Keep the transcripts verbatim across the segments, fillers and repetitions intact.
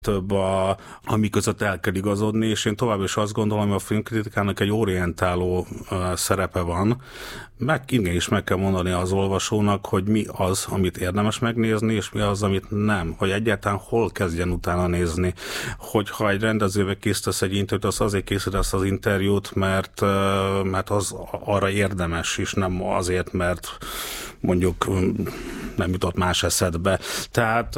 több, a, ami között el kell igazodni, és én tovább is azt gondolom, hogy a filmkritikának egy orientáló uh, szerepe van. Meg, igenis meg kell mondani az olvasónak, hogy mi az, amit érdemes megnézni, és mi az, amit nem. Hogy egyáltalán hol kezdjen utána nézni. Hogyha egy rendezővel készítesz egy interjút, az azért készítesz az interjút, mert, uh, mert az arra érdemes, és nem azért, mert mondjuk nem jutott más eszedbe. Tehát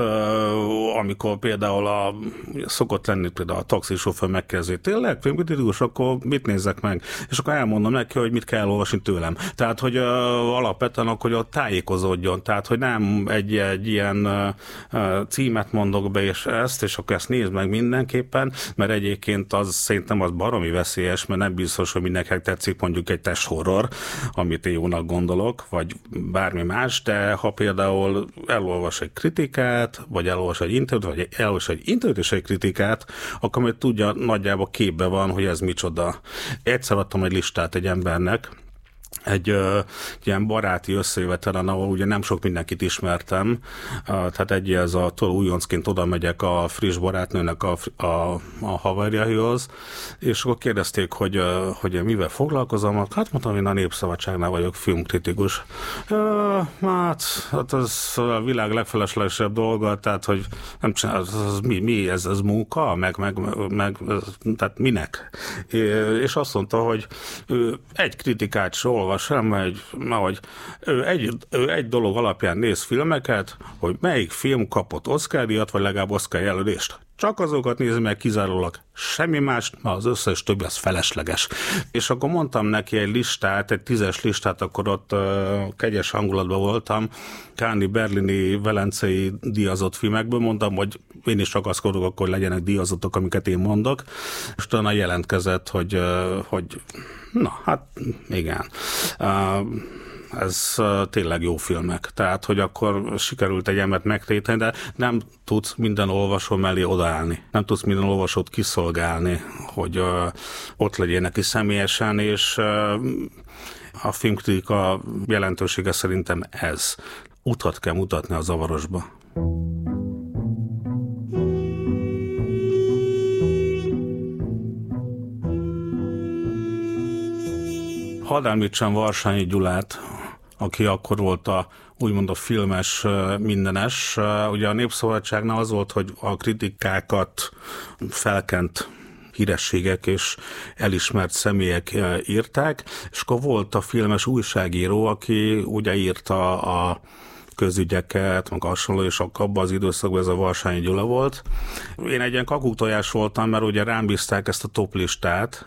amikor például a, szokott lenni például a taxisofőr megkérdezi, tényleg filmkritikus, akkor mit nézzek meg? És akkor elmondom neki, hogy mit kell olvasni tőlem. Tehát, hogy uh, alapvetően akkor, hogy ott tájékozódjon. Tehát, hogy nem egy, egy ilyen uh, címet mondok be, és ezt, és akkor ezt nézd meg mindenképpen, mert egyébként az szerintem az baromi veszélyes, mert nem biztos, hogy mindenkinek tetszik mondjuk egy testhorror, amit én jónak gondolok, vagy bármi más, de ha például elolvas egy kritikát, vagy elolvas egy interjút, vagy elolvas egy interjút és egy kritikát, akkor majd tudja, nagyjából képbe van, hogy ez micsoda. Egyszer adtam egy listát egy embernek, egy ö, ilyen baráti összejövetelen, ahol ugye nem sok mindenkit ismertem, uh, tehát egy ez a tól újoncként oda megyek a friss barátnőnek a, a, a haverjaihoz, és akkor kérdezték, hogy, uh, hogy mivel foglalkozom, hát mondtam, én a Népszabadságnál vagyok filmkritikus. Uh, hát, hát ez a világ legfeleslegesebb dolga, tehát, hogy nem csinál, az, az mi, mi ez, ez munka, meg, meg, meg tehát minek? És azt mondta, hogy ő egy kritikát se olvas sem, egy, hogy ő egy, ő egy dolog alapján néz filmeket, hogy melyik film kapott Oscar-díjat, vagy legalább Oscar jelölést. Csak azokat nézi meg kizárólag, semmi más, mert az összes többi az felesleges. És akkor mondtam neki egy listát, egy tízes listát, akkor ott uh, kegyes hangulatban voltam, káni, berlini, velencei díjazott filmekből, mondtam, hogy én is ragaszkodok, akkor legyenek díjazottak, amiket én mondok. És utána jelentkezett, hogy, uh, hogy na, hát igen. Uh, ez uh, tényleg jó filmek. Tehát, hogy akkor sikerült egy embert megtéteni, de nem tudsz minden olvasó mellé odaállni. Nem tudsz minden olvasót kiszolgálni, hogy uh, ott legyen neki személyesen, és uh, a filmkritika jelentősége szerintem ez. Utat kell mutatni a zavarosba. Hadd említsem Varsányi Gyulát, aki akkor volt a úgymond a filmes mindenes. Ugye a Népszabadságnál az volt, hogy a kritikákat felkent hírességek és elismert személyek írták, és akkor volt a filmes újságíró, aki ugye írta a közügyeket, meg hasonló, és akkor abban az időszakban ez a Varsányi Gyula volt. Én egy ilyen kakuktojás voltam, mert ugye rám bízták ezt a toplistát,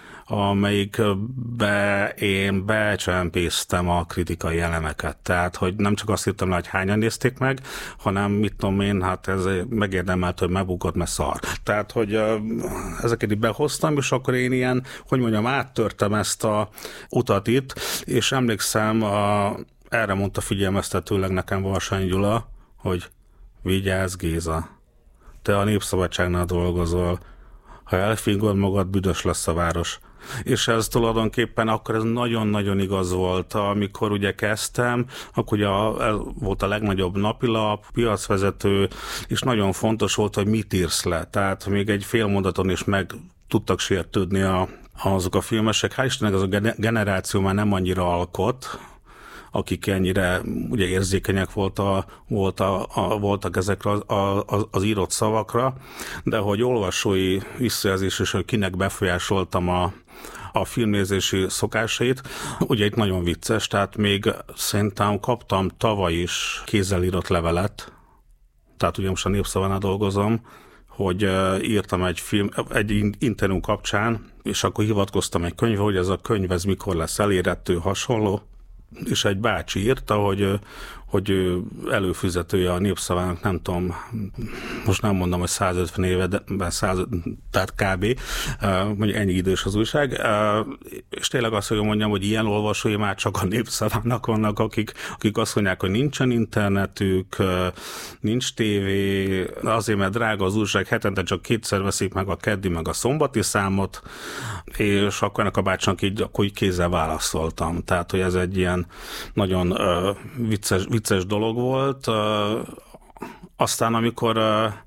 amelyikbe én becsempésztem a kritikai elemeket. Tehát, hogy nem csak azt írtam le, hogy hányan nézték meg, hanem mit tudom én, hát ez megérdemelt, hogy megbukott, mert szar. Tehát, hogy ezeket így behoztam, és akkor én ilyen, hogy mondjam, áttörtem ezt a utat itt, és emlékszem, a, erre mondta figyelmeztetőleg nekem Varsányi Gyula, hogy vigyázz, Géza, te a Népszabadságnál dolgozol, ha elfingod magad, büdös lesz a város. És ez tulajdonképpen akkor ez nagyon-nagyon igaz volt. Amikor ugye kezdtem, akkor ugye a, volt a legnagyobb napilap, piacvezető, és nagyon fontos volt, hogy mit írsz le. Tehát még egy fél mondaton is meg tudtak sértődni a, azok a filmesek. Hál' Istennek az a generáció már nem annyira alkot, akik ennyire ugye érzékenyek volt a, volt a, a, voltak ezekre az, a, az írott szavakra, de hogy olvasói visszajelzés is, hogy kinek befolyásoltam a, a filmnézési szokásait, ugye itt nagyon vicces, tehát még szerintem kaptam tavaly is kézzel írott levelet, tehát ugye most a Népszavánál dolgozom, hogy írtam egy film, egy interjú kapcsán, és akkor hivatkoztam egy könyvre, hogy ez a könyv ez mikor lesz elérhető, hasonló, és egy bácsi írta, hogy, hogy előfizetője a Népszavának, nem tudom, most nem mondom, hogy százötven éve, de száz, tehát kb. Mondjuk ennyi idős az újság, és tényleg azt fogom mondjam, hogy ilyen olvasói már csak a Népszavának vannak, akik, akik azt mondják, hogy nincsen internetük, nincs tévé, azért, mert drága az újság, hetente csak kétszer veszik meg a keddi, meg a szombati számot, és akkor ennek a bácsinak így, akkor így kézzel válaszoltam. Tehát, hogy ez egy ilyen nagyon uh, vicces, vicces dolog volt. Uh, aztán, amikor uh,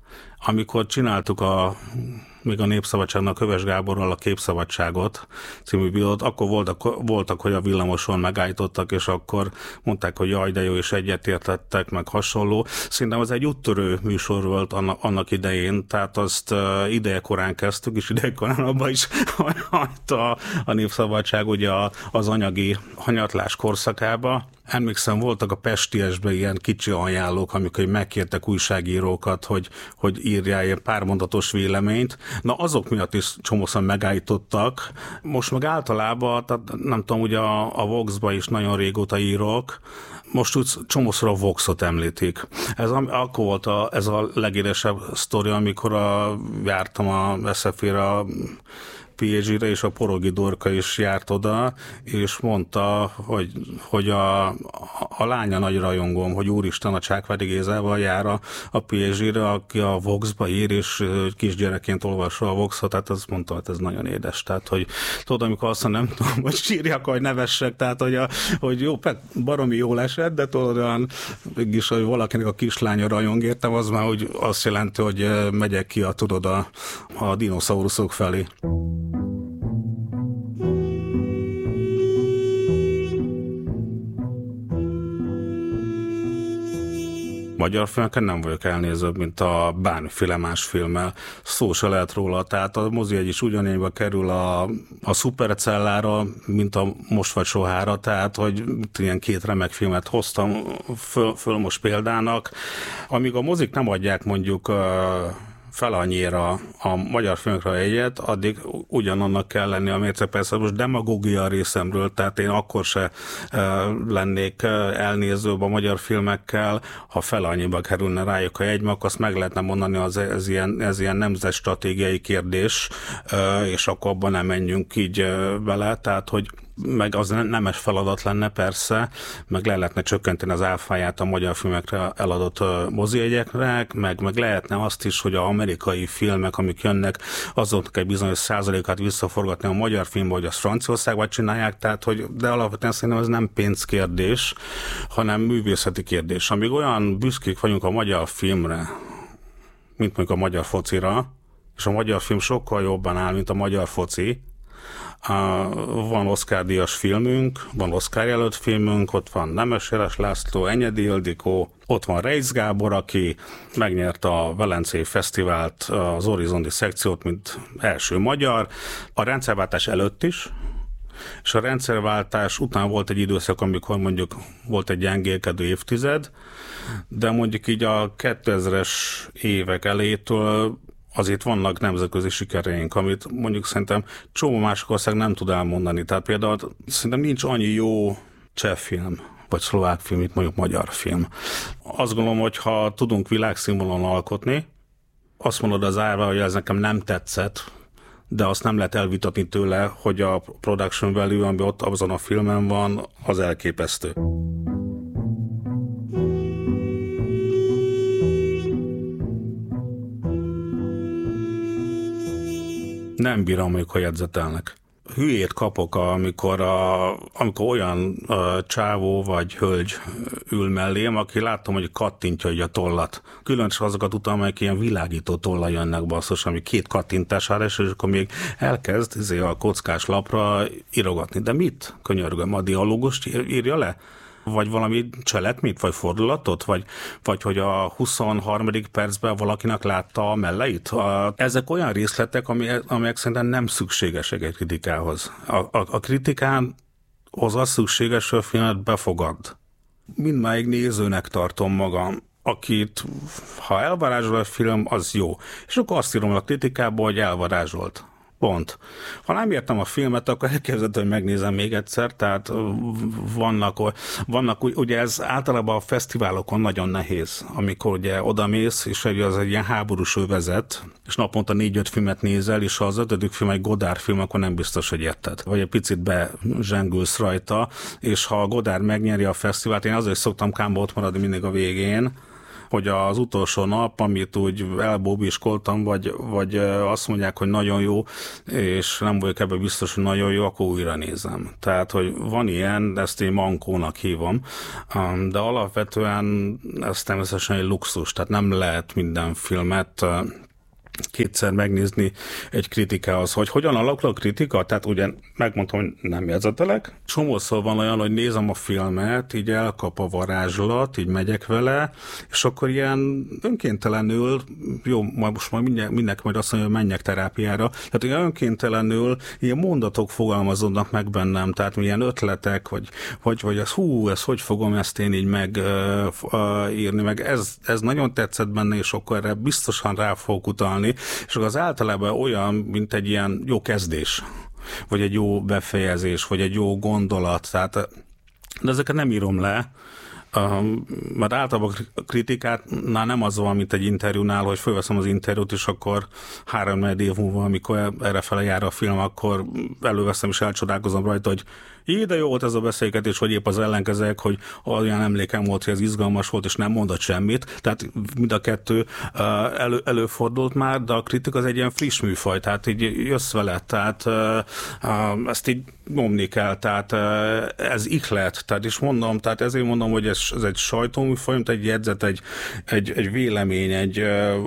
amikor csináltuk a még a Népszabadságnak Köves Gáborral a Képszabadságot című videót, akkor voltak, voltak, hogy a villamoson megállítottak, és akkor mondták, hogy jaj, de jó, és egyetértettek, meg hasonló. Szerintem ez egy úttörő műsor volt annak, annak idején, tehát azt uh, idejekorán kezdtük, és idejekorán abban is hagyta a Népszabadság ugye az anyagi hanyatlás korszakába. Emlékszem, voltak a Pestiesben ilyen kicsi ajánlók, amikor megkértek újságírókat, hogy, hogy írjál ilyen pármondatos véleményt. Na azok miatt is csomószor megállítottak. Most meg általában, tehát nem tudom, ugye a, a Vox-ba is nagyon régóta írok, most úgy csomószor a Voxot említik. Ez akkor volt a, ez a legéresebb sztori, amikor a, jártam a es ef é-re a pé há gé-re, és a Porogi Dorka is járt oda, és mondta, hogy, hogy a, a lánya nagy rajongóm, hogy úristen, a Csákvári Gézával jár a, a pé há gé-re, aki a Vox-ba ír, és kisgyerekként olvassa a Voxot, tehát azt mondta, hogy ez nagyon édes. Tehát, hogy tudod, amikor azt nem tudom, hogy sírjak, hogy nevessek, tehát, hogy, a, hogy jó, baromi jól esett, de tudod, olyan, mégis, hogy valakinek a kislánya rajong értem, az már hogy azt jelenti, hogy megyek ki a, tudod, a, a dinoszauruszok felé. Magyar filmeken nem vagyok elnézőbb, mint a bármiféle más filmmel. Szó se lehet róla, tehát a mozijegy is ugyanilyenbe kerül a, a szupercellára, mint a Most vagy sohára, tehát hogy ilyen két remek filmet hoztam föl, föl most példának. Amíg a mozik nem adják mondjuk fel annyira a magyar filmekre egyet, addig ugyanannak kell lenni a mérce. Persze most demagógia a részemről, tehát én akkor se e, lennék elnézőbb a magyar filmekkel, ha fel annyiba kerülne rájuk a jegy, mert azt meg lehetne mondani, az ez ilyen, ez ilyen nemzetstratégiai kérdés, e, és akkor abban nem menjünk így e, bele, tehát hogy meg az nemes feladat lenne persze, meg le lehetne csökkenteni az áfáját a magyar filmekre eladott mozijegyekre, meg, meg lehetne azt is, hogy az amerikai filmek, amik jönnek, azoknak egy bizonyos százalékát visszaforgatni a magyar filmbe, hogy azt Franciaországban csinálják, tehát hogy, de alapvetően szerintem ez nem pénzkérdés, hanem művészeti kérdés. Amíg olyan büszkék vagyunk a magyar filmre, mint mondjuk a magyar focira, és a magyar film sokkal jobban áll, mint a magyar foci. Van Oscar-díjas filmünk, van Oscar jelölt filmünk, ott van Nemes Jeles László, Enyedi Ildikó, ott van Reitz Gábor, aki megnyerte a Velencei Fesztivált, az Horizonti szekciót, mint első magyar, a rendszerváltás előtt is, és a rendszerváltás után volt egy időszak, amikor mondjuk volt egy gyengélkedő évtized, de mondjuk így a kétezres évek elétől azért vannak nemzetközi sikereink, amit mondjuk szerintem csomó másik ország nem tud elmondani. Tehát például szerintem nincs annyi jó cseh film, vagy szlovák film, mint mondjuk magyar film. Azt gondolom, hogy ha tudunk világszínvonalon alkotni, azt mondod az árva, hogy ez nekem nem tetszett, de azt nem lehet elvitatni tőle, hogy a production value, ami ott azon a filmen van, az elképesztő. Nem bírom, amikor jegyzetelnek. Hülyét kapok, amikor, a, amikor olyan a csávó vagy hölgy ül mellém, aki látom, hogy kattintja egy a tollat. Különösen azokat után, amelyek ilyen világító tollal jönnek basszus, ami két kattintására, és akkor még elkezd izé, a kockás lapra írogatni. De mit? Könyörgöm, a dialógust írja le? Vagy valami cselekményt, vagy fordulatot, vagy, vagy hogy a huszonharmadik percben valakinek látta a melleit. A, ezek olyan részletek, amelyek szerintem nem szükségesek egy kritikához. A, a, a kritikához az szükséges, hogy a filmet befogad. Mindmáig nézőnek tartom magam, akit, ha elvarázsol a film, az jó. És akkor azt írom a kritikába, hogy elvarázsolt. Pont. Ha nem értem a filmet, akkor elképzelhető, hogy megnézem még egyszer, tehát vannak, vannak ugye ez általában a fesztiválokon nagyon nehéz, amikor ugye odamész, és az egy ilyen háborús övezet, és naponta négy-öt filmet nézel, és ha az ötödik film egy Godard film, akkor nem biztos, hogy érted. Vagy egy picit bezsengülsz rajta, és ha a Godard megnyeri a fesztivált, én azért szoktam kámba ott maradni mindig a végén, hogy az utolsó nap, amit úgy elbóbiskoltam, vagy, vagy azt mondják, hogy nagyon jó, és nem vagyok ebben biztos, hogy nagyon jó, akkor újra nézem. Tehát, hogy van ilyen, ezt én mankónak hívom, de alapvetően ez természetesen egy luxus, tehát nem lehet minden filmet kétszer megnézni egy kritikához, hogy hogyan alakul a kritika, tehát ugye megmondtam, hogy nem jegyzetelek. Csomószor van olyan, hogy nézem a filmet, így elkap a varázslat, így megyek vele, és akkor ilyen önkéntelenül, jó, most majd mindjárt, mindenki majd azt mondja, hogy menjek terápiára, tehát ilyen önkéntelenül ilyen mondatok fogalmazódnak meg bennem, tehát milyen ötletek, vagy, vagy, vagy ez, hú, ez hogy fogom ezt én így megírni, meg ez, ez nagyon tetszett benne, és akkor erre biztosan rá fogok utalni, és akkor az általában olyan, mint egy ilyen jó kezdés, vagy egy jó befejezés, vagy egy jó gondolat, tehát, de ezeket nem írom le, mert általában a kritikátnál nem az van, mint egy interjúnál, hogy fölveszem az interjút, és akkor három-négy év múlva, amikor errefele jár a film, akkor előveszem és elcsodálkozom rajta, hogy így de jó volt ez a beszélgetés, vagy épp az ellenkezőek, hogy olyan emlékem volt, hogy ez izgalmas volt, és nem mondott semmit. Tehát mind a kettő elő, előfordult már, de a kritika az egy ilyen friss műfaj, tehát így jössz vele, tehát ezt így nyomni kell, tehát ez ihlet, tehát is mondom, tehát ezért mondom, hogy ez, ez egy sajtóműfaj, mint egy jegyzet, egy, egy, egy vélemény, egy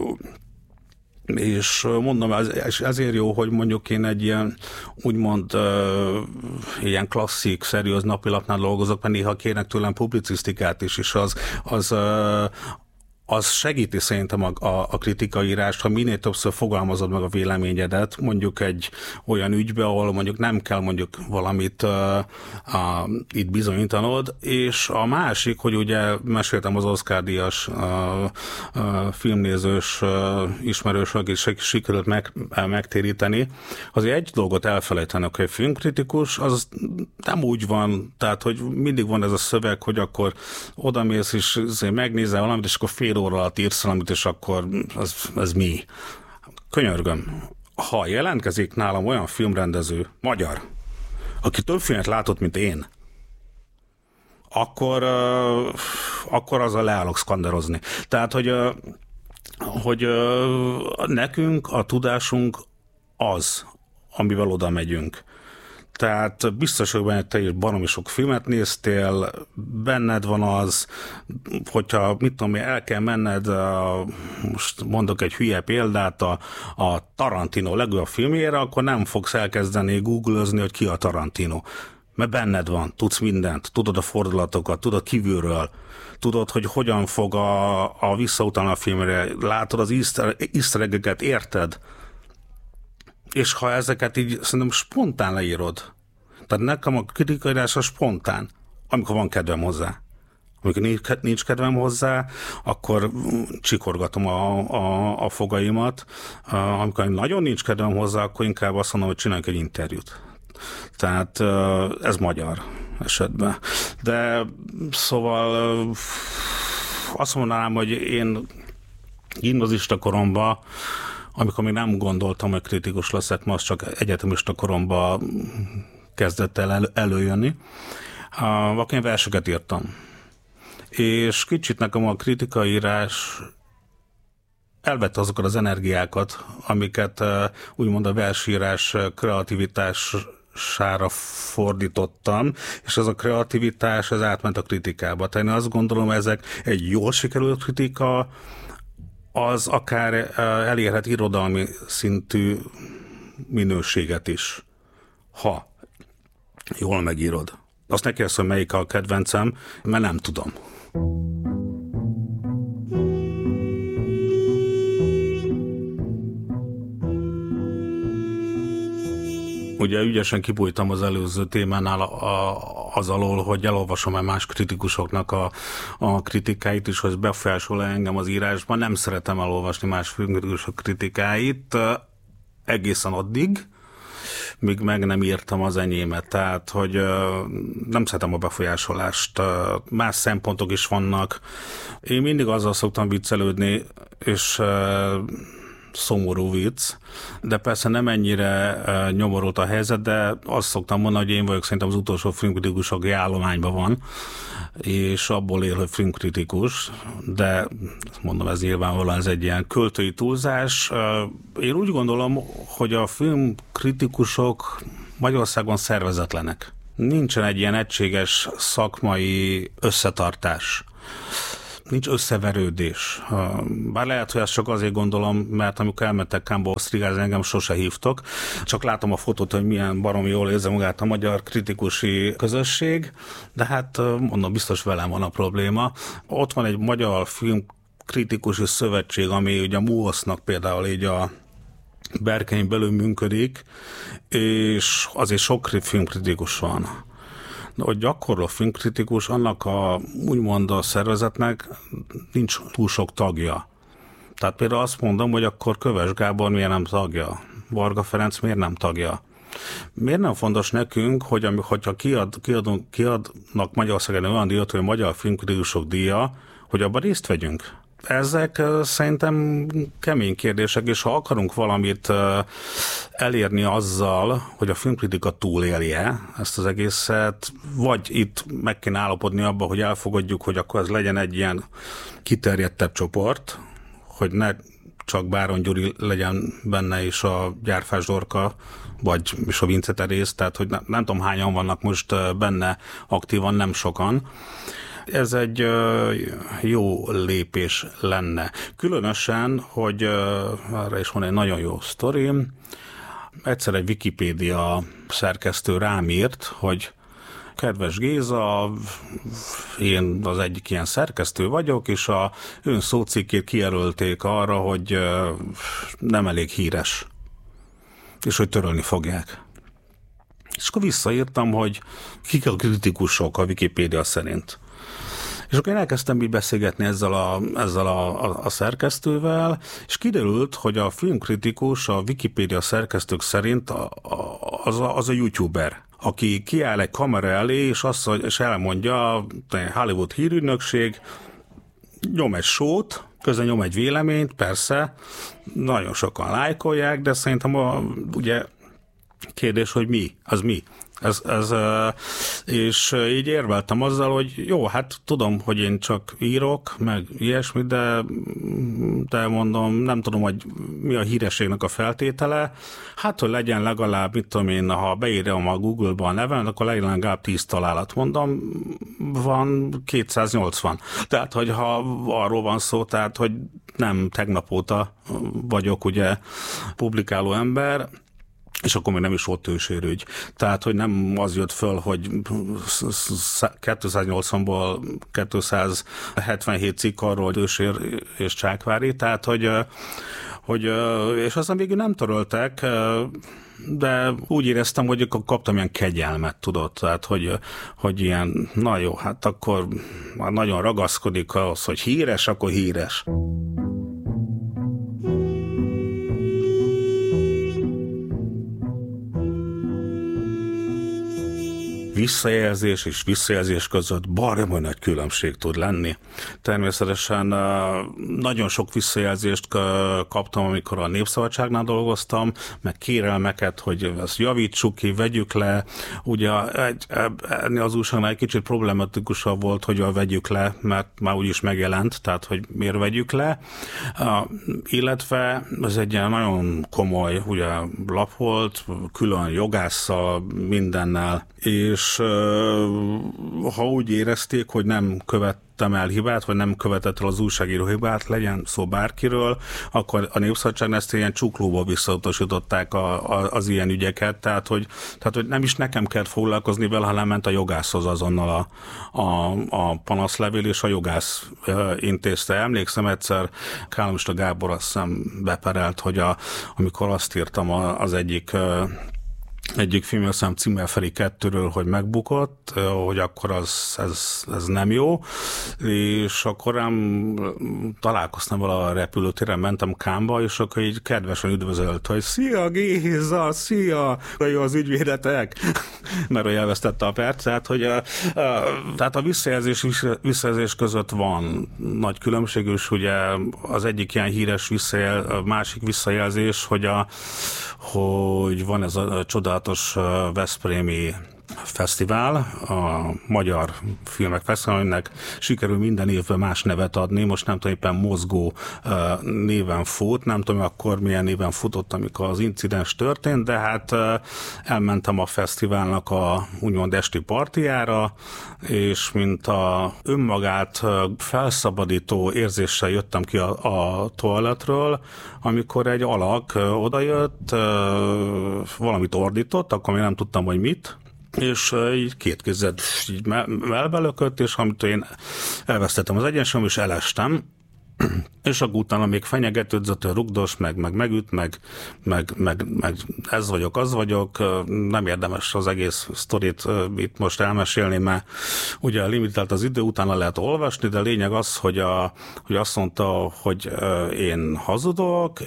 és mondom, ez, ezért jó, hogy mondjuk én egy ilyen úgymond uh, ilyen klasszik, szeriőz napilapnál dolgozok, mert néha kérnek tőlem publicisztikát is, és az, az uh, az segíti szerintem a, a, a kritikaírást, ha minél többször fogalmazod meg a véleményedet, mondjuk egy olyan ügybe, ahol mondjuk nem kell mondjuk valamit uh, uh, itt bizonyítanod, és a másik, hogy ugye meséltem az Oscar-díjas uh, uh, filmnézős uh, ismerősök is sikerült meg, megtéríteni. Azért egy dolgot elfelejtenek, hogy egy filmkritikus, az nem úgy van, tehát, hogy mindig van ez a szöveg, hogy akkor odamész és megnézel valamit, és akkor fél óra alatt írsz valamit, és akkor az, az mi? Könyörgöm, ha jelentkezik nálam olyan filmrendező, magyar, aki több filmet látott, mint én, akkor, uh, akkor azzal leállok szkanderozni. Tehát, hogy, uh, hogy uh, nekünk a tudásunk az, amivel oda megyünk. Tehát biztos, hogy benne te is baromi sok filmet néztél, benned van az, hogyha mit tudom én, el kell menned, a, most mondok egy hülye példát, a, a Tarantino legújabb filmjére, akkor nem fogsz elkezdeni googlezni, hogy ki a Tarantino. Mert benned van, tudsz mindent, tudod a fordulatokat, tudod kívülről, tudod, hogy hogyan fog a, a visszautalni a filmre, látod az easter egg-eket, érted? És ha ezeket így szerintem spontán leírod, tehát nekem a kritikaírás a spontán, amikor van kedvem hozzá. Amikor nincs kedvem hozzá, akkor csikorgatom a, a, a fogaimat. Amikor nagyon nincs kedvem hozzá, akkor inkább azt mondom, hogy csináljunk egy interjút. Tehát ez magyar esetben. De szóval azt mondanám, hogy én gimnazista koromban, amikor még nem gondoltam, hogy kritikus leszek, ma az csak egyetemista koromban kezdett el elő, előjönni. Akkor én verseket írtam. És kicsit nekem a kritikaírás elvette azokat az energiákat, amiket úgymond a versírás kreativitására fordítottam, és ez a kreativitás ez átment a kritikába. Tehát én azt gondolom, ezek egy jól sikerült kritika, az akár elérhet irodalmi szintű minőséget is, ha jól megírod. Azt ne kérdez, hogy melyik a kedvencem, mert nem tudom. Ugye ügyesen kibújtam az előző témánál az alól, hogy elolvasom-e más kritikusoknak a, a kritikáit is, hogy befolyásol engem az írásban. Nem szeretem elolvasni más filmkritikusok kritikáit egészen addig, míg meg nem írtam az enyémet. Tehát, hogy nem szeretem a befolyásolást. Más szempontok is vannak. Én mindig azzal szoktam viccelődni, és szomorú vicc, de persze nem ennyire nyomorult a helyzet, de azt szoktam mondani, hogy én vagyok szerintem az utolsó filmkritikus, aki állományban van, és abból él, hogy filmkritikus, de mondom, ez nyilvánvalóan ez egy ilyen költői túlzás. Én úgy gondolom, hogy a filmkritikusok Magyarországon szervezetlenek. Nincsen egy ilyen egységes szakmai összetartás. Nincs összeverődés. Bár lehet, hogy ezt csak azért gondolom, mert amikor elmentek Kámba osztrigázni, engem sose hívtak. Csak látom a fotót, hogy milyen baromi jól érzi magát a magyar kritikusi közösség, de hát mondom, biztos velem van a probléma. Ott van egy magyar filmkritikusi szövetség, ami ugye a MUOSZ-nak például így a berkein belül működik, és azért sok filmkritikus van. De hogy gyakorló filmkritikus, annak a úgymond a szervezetnek nincs túl sok tagja. Tehát például azt mondom, hogy akkor Köves Gábor miért nem tagja? Varga Ferenc miért nem tagja? Miért nem fontos nekünk, hogy hogyha kiad, kiadunk, kiadnak Magyarországon olyan díjat, hogy a magyar filmkritikusok díja, hogy abban részt vegyünk? Ezek szerintem kemény kérdések, és ha akarunk valamit elérni azzal, hogy a filmkritika túlélje ezt az egészet, vagy itt meg kéne állapodni abba, hogy elfogadjuk, hogy akkor ez legyen egy ilyen kiterjedtebb csoport, hogy ne csak Báron Gyuri legyen benne, és a Gyárfás Dorka, vagy és a Vince Teréz, tehát hogy nem, nem tudom hányan vannak most benne aktívan, nem sokan. Ez egy jó lépés lenne. Különösen, hogy arra is van egy nagyon jó sztorim. Egyszer egy Wikipédia szerkesztő rám írt, hogy kedves Géza, én az egyik ilyen szerkesztő vagyok, és a ön szócikkét kijelölték arra, hogy nem elég híres, és hogy törölni fogják. És akkor visszaírtam, hogy kik a kritikusok a Wikipédia szerint. És akkor én elkezdtem így beszélgetni ezzel a, ezzel a, a, a szerkesztővel, és kiderült, hogy a filmkritikus a Wikipédia szerkesztők szerint a, a, az, a, az a youtuber, aki kiáll egy kamera elé, és, azt, és elmondja a Hollywood hírügynökség, nyom egy sót, közben nyom egy véleményt, persze, nagyon sokan lájkolják, de szerintem a, ugye kérdés, hogy mi, az mi. Ez, ez, és így érveltem azzal, hogy jó, hát tudom, hogy én csak írok, meg ilyesmi, de, de mondom, nem tudom, hogy mi a hírességnek a feltétele. Hát, hogy legyen legalább, mit tudom én, ha beírjam a Google-ba a neven, akkor legyen legalább tíz találat. Mondom, van kétszáznyolcvan. Tehát, hogy ha arról van szó, tehát, hogy nem tegnap óta vagyok ugye publikáló ember, és akkor még nem is volt tősérügy. Tehát, hogy nem az jött föl, hogy kétszáznyolcvanból kétszázhetvenhét cikk arról tősér és Csákvári, tehát, hogy, hogy és aztán végül nem töröltek, de úgy éreztem, hogy akkor kaptam ilyen kegyelmet, tudod, tehát, hogy, hogy ilyen, na jó, hát akkor már nagyon ragaszkodik ahhoz, hogy híres, akkor híres. Visszajelzés és visszajelzés között baromi nagy különbség tud lenni. Természetesen nagyon sok visszajelzést kaptam, amikor a Népszabadságnál dolgoztam, meg kérelmeket, hogy ezt javítsuk ki, vegyük le. Ugye egy, az újságnál egy kicsit problematikusabb volt, hogy a vegyük le, mert már úgyis megjelent, tehát hogy miért vegyük le. Illetve ez egy ilyen nagyon komoly ugye, lap volt, külön jogásszal, mindennel, és ha úgy érezték, hogy nem követtem el hibát, vagy nem követett el az újságíró hibát, legyen szó bárkiről, akkor a Népszabadságnál ezt ilyen csuklóba visszautasították a, a, az ilyen ügyeket, tehát hogy, tehát hogy nem is nekem kellett foglalkozni vele, hanem ment a jogászhoz azonnal a, a, a panaszlevél, és a jogász intézte. Emlékszem egyszer, Kálomista Gábor azt hiszem beperelt, hogy a, amikor azt írtam az egyik egyik film, azt hiszem Cimmerferi kettőről, hogy megbukott, hogy akkor az, ez, ez nem jó, és akkor ám találkoztam vala a repülőtéren, mentem Kámba, és akkor így kedvesen üdvözölt, hogy szia Géza, szia, jó az ügyvédetek, mert hogy elvesztette a percet, hogy a, a, tehát a visszajelzés, visszajelzés között van nagy különbség, és ugye az egyik ilyen híres visszajel, a másik visszajelzés, hogy, a, hogy van ez a, a csodálatos veszprémi fesztivál, a magyar filmek fesztiválnak sikerül minden évben más nevet adni, most nem tudom, éppen Mozgó uh, néven fut, nem tudom, akkor milyen néven futott, amikor az incidens történt, de hát uh, elmentem a fesztiválnak a úgymond esti partiára, és mint a önmagát uh, felszabadító érzéssel jöttem ki a, a toaletről, amikor egy alak uh, odajött, uh, valamit ordított, akkor még nem tudtam, hogy mit, és így két kézzel így melbelökött, és amit én elvesztettem az egyensúlyom, és elestem, és akkor utána még fenyegetődzött, hogy rugdos, meg, meg megüt, meg, meg, meg, meg ez vagyok, az vagyok, nem érdemes az egész sztorit itt most elmesélni, mert ugye limitált az idő, utána lehet olvasni, de a lényeg az, hogy, a, hogy azt mondta, hogy én hazudok,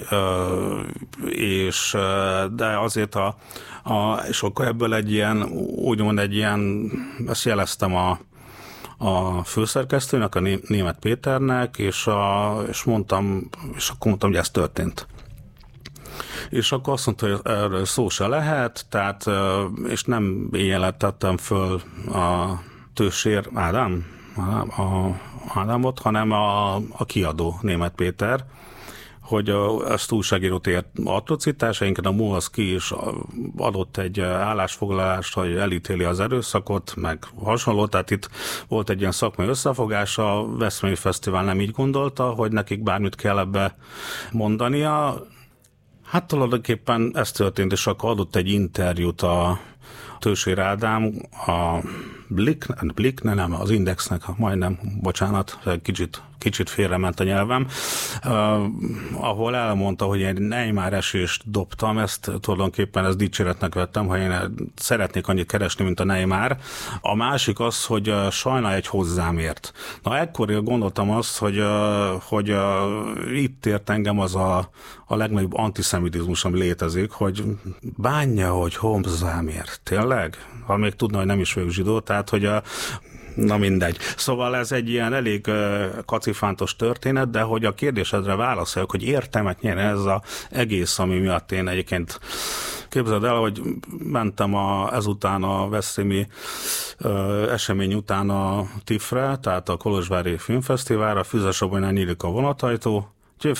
és de azért a, a és akkor ebből egy ilyen, úgymond egy ilyen, ezt jeleztem a a főszerkesztőnek, a Németh Péternek, és, a, és mondtam, és akkor mondtam, hogy ez történt. És akkor azt mondta, hogy erről szó se lehet, tehát, és nem éjjel tettem föl a Tősér Ádám, a Ádámot, hanem a, a kiadó Németh Péter, hogy ezt újságírót ért atrocitásainkon, a Moszki is adott egy állásfoglalást, hogy elítéli az erőszakot, meg hasonló, tehát itt volt egy ilyen szakmai összefogás, a Veszprémi Fesztivál nem így gondolta, hogy nekik bármit kell ebbe mondania. Hát tulajdonképpen ez történt, és akkor adott egy interjút a Tősér Ádám, a Blick, Blick, ne, nem, az Indexnek, majdnem, bocsánat, kicsit, kicsit félrement a nyelvem, uh, ahol elmondta, hogy én Neymar esést dobtam, ezt tulajdonképpen ezt dicséretnek vettem, ha én szeretnék annyit keresni, mint a Neymar. A másik az, hogy uh, sajnál egy hozzámért. Na ekkor gondoltam azt, hogy, uh, hogy uh, itt ért engem az a, a legnagyobb antiszemitizmus, ami létezik, hogy bánja, hogy hozzámért. Tényleg? Ha még tudna, hogy nem is vagyok zsidó, tehát hogy a na mindegy. Szóval ez egy ilyen elég uh, kacifántos történet, de hogy a kérdésedre válaszoljak, hogy értelmet nyer ez az egész, ami miatt én egyébként képzeld el, hogy mentem a, ezután a veszprémi uh, esemény után a TIFF-re, tehát a Kolozsvári Filmfesztiválra, Füzesobonynál nyílik a vonatajtó, úgyhogy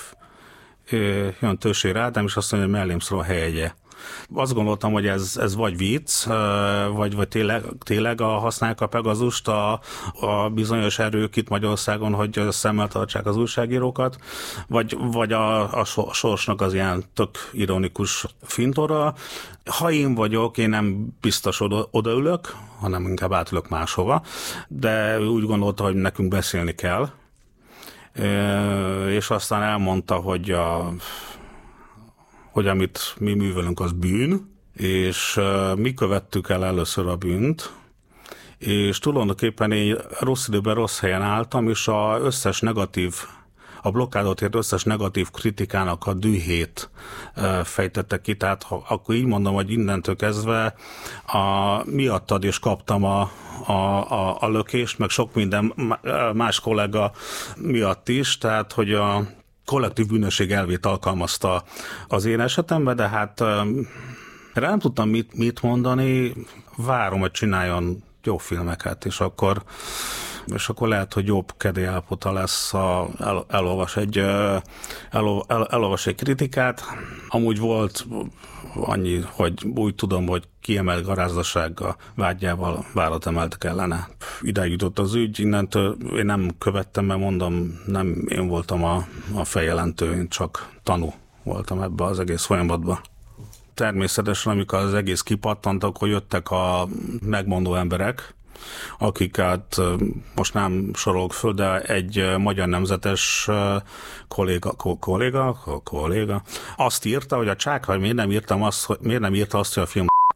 jön Tősér Ádám, és azt mondja, hogy mellém szól a helyegye. Azt gondoltam, hogy ez, ez vagy vicc, vagy, vagy tényleg, tényleg a, használják a Pegazust a, a bizonyos erők itt Magyarországon, hogy szemmel tartsák az újságírókat, vagy, vagy a, a sorsnak az ilyen tök ironikus fintora. Ha én vagyok, én nem biztos oda, odaülök, hanem inkább átülök máshova, de úgy gondolta, hogy nekünk beszélni kell, és aztán elmondta, hogy a hogy amit mi művelünk, az bűn, és uh, mi követtük el először a bűnt, és tulajdonképpen én rossz időben rossz helyen álltam, és az összes negatív, a blokkádot ért összes negatív kritikának a dühét uh, fejtette ki, tehát ha, akkor így mondom, hogy innentől kezdve a, miattad is kaptam a, a, a, a lökést, meg sok minden más kollega miatt is, tehát hogy a kollektív bűnösség elvét alkalmazta az én esetemben, de hát erre nem tudtam mit, mit mondani, várom, hogy csináljon jó filmeket, és akkor, és akkor lehet, hogy jobb kedélyállapota lesz, a, el, elolvas, egy, el, el, elolvas egy kritikát. Amúgy volt annyi, hogy úgy tudom, hogy kiemelt garázdasággal, vágyával várat emeltek ellene. Ideig jutott az ügy, innentől én nem követtem, mert mondom, nem én voltam a, a feljelentő, én csak tanú voltam ebbe az egész folyamatban. Természetesen, amikor az egész kipattant, akkor jöttek a megmondó emberek, akiket most nem sorolok föl, de egy magyar nemzetes kolléga, kolléga, kolléga azt írta, hogy a Csákvány miért nem írtam azt, hogy miért nem írta azt, hogy a film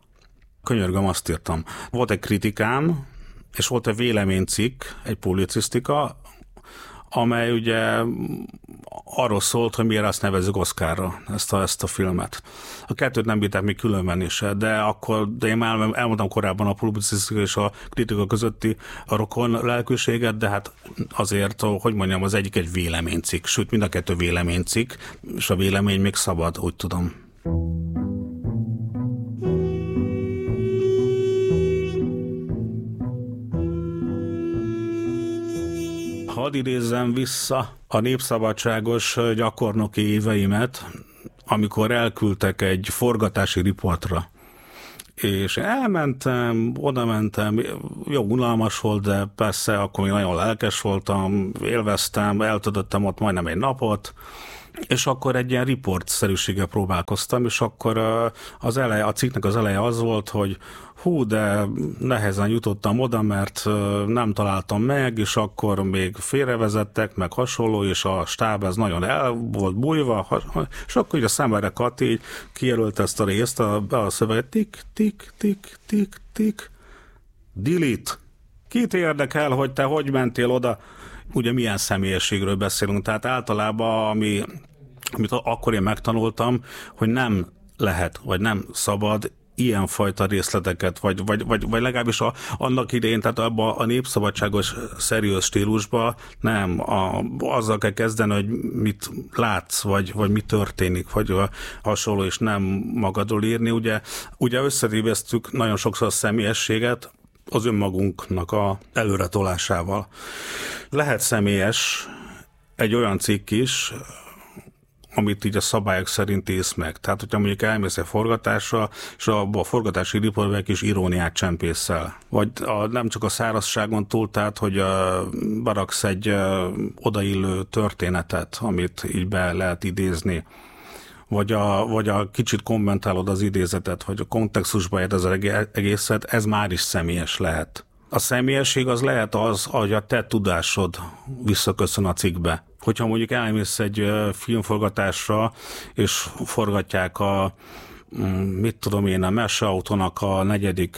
könyörgöm, azt írtam. Volt egy kritikám, és volt egy véleménycikk, egy publicisztika, amely ugye arról szólt, hogy miért azt nevezzük Oscarra, ezt a, ezt a filmet. A kettőt nem bírták még különvenni se, de akkor, de én már elmondtam korábban a publicisztika és a kritika közötti a rokon lelkűséget, de hát azért, hogy mondjam, az egyik egy véleménycikk, sőt mind a kettő véleménycikk, és a vélemény még szabad, úgy tudom. Hadd idézzem vissza a népszabadságos gyakornoki éveimet, amikor elküldtek egy forgatási riportra. És elmentem, oda mentem, jó unalmas volt, de persze akkor még nagyon lelkes voltam, élveztem, eltöltöttem ott majdnem egy napot, és akkor egy ilyen riportszerűséggel próbálkoztam, és akkor az eleje, a cikknek az eleje az volt, hogy hú, de nehezen jutottam oda, mert nem találtam meg, és akkor még félrevezettek, meg hasonló, és a stáb ez nagyon el volt bújva, és akkor így a szemére Kati így kijelölt ezt a részt, a, a szöveget, tik, tik, tik, tik, tik, delete. Kit érdekel, hogy te hogy mentél oda? Ugye milyen személyességről beszélünk, tehát általában, ami, amit akkor én megtanultam, hogy nem lehet, vagy nem szabad ilyenfajta részleteket, vagy, vagy, vagy, vagy legalábbis a, annak idején, tehát abban a népszabadságos szeriós stílusban nem, a, azzal kell kezdeni, hogy mit látsz, vagy, vagy mi történik, vagy hasonló, és nem magadról írni. Ugye, ugye összetévesztük nagyon sokszor a személyességet az önmagunknak a előretolásával. Lehet személyes egy olyan cikk is, amit így a szabályok szerint ész meg. Tehát, hogyha mondjuk elmész egy forgatásra, és abban a forgatási riportban egy kis iróniát csempészel. Vagy a, nem csak a szárazságon túl, tehát, hogy a, beraksz egy a, odaillő történetet, amit így be lehet idézni. Vagy a, vagy a kicsit kommentálod az idézetet, vagy a kontextusba ért az egészet, ez már is személyes lehet. A személyesség az lehet az, hogy a te tudásod visszaköszön a cikkbe. Hogyha mondjuk elmész egy filmforgatásra, és forgatják a, mit tudom én, a Meseautónak a negyedik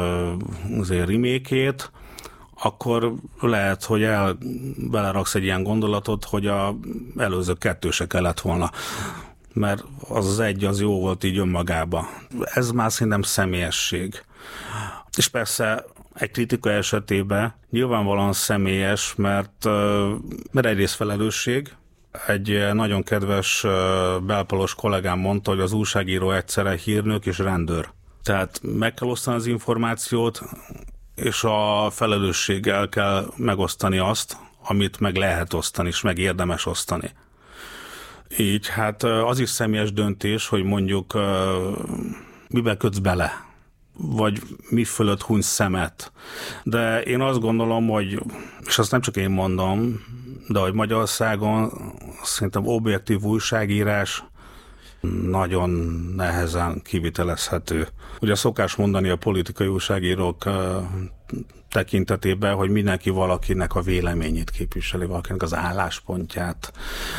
azért remake-ét, akkor lehet, hogy el beleraksz egy ilyen gondolatot, hogy a előző kettő se kellett volna, mert az az egy az jó volt így önmagában. Ez már szerintem személyesség. És persze egy kritika esetében nyilvánvalóan személyes, mert, mert egyrészt felelősség. Egy nagyon kedves belpalos kollégám mondta, hogy az újságíró egyszerre hírnök és rendőr. Tehát meg kell osztani az információt, és a felelősséggel kell megosztani azt, amit meg lehet osztani, és meg érdemes osztani. Így hát az is személyes döntés, hogy mondjuk miben kötsz bele, vagy mi fölött hunysz szemet. De én azt gondolom, hogy, és azt nem csak én mondom, de hogy Magyarországon szerintem objektív újságírás nagyon nehezen kivitelezhető. Ugye szokás mondani a politikai újságírók tekintetében, hogy mindenki valakinek a véleményét képviseli, valakinek az álláspontját.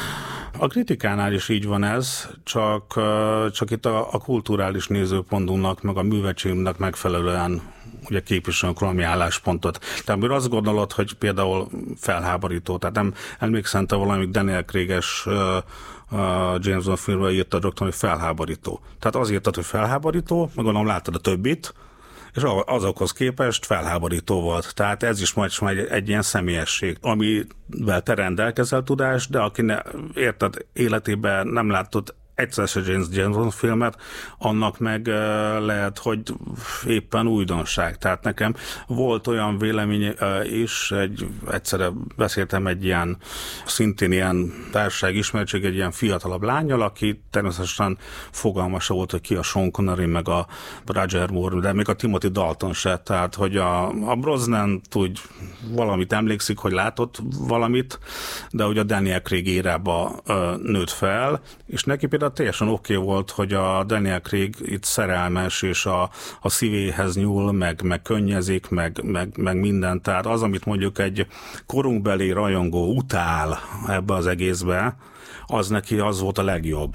A kritikánál is így van ez, csak, csak itt a, a kulturális nézőpontunknak, meg a művetségünknek megfelelően ugye képviselünk valami álláspontot. Tehát azt gondolod, hogy például felháborító, tehát nem emlékszem, te valami Daniel Craig-es uh, uh, James Bond filmről írtad rögtön, hogy felháborító. Tehát az írtad, hogy felháborító, meg gondolom láttad a többit, és azokhoz képest felháborító volt. Tehát ez is majd egy, egy ilyen személyesség, amivel te rendelkezel tudás, de aki ne, érted, életében nem látott egyszer se James, James Bond filmet, annak meg uh, lehet, hogy éppen újdonság. Tehát nekem volt olyan vélemény uh, is, egy, egyszerre beszéltem egy ilyen, szintén ilyen társaság ismertség, egy ilyen fiatalabb lányal, aki természetesen fogalmasa volt, hogy ki a Sean Connery, meg a Roger Moore, de még a Timothy Dalton se, tehát hogy a, a Brosnan úgy valamit emlékszik, hogy látott valamit, de hogy a Daniel Craig érába uh, nőtt fel, és neki például teljesen oké okay volt, hogy a Daniel Craig itt szerelmes, és a, a szívéhez nyúl, meg, meg könnyezik, meg, meg, meg minden. Tehát az, amit mondjuk egy korunkbeli rajongó utál ebbe az egészbe, az neki az volt a legjobb.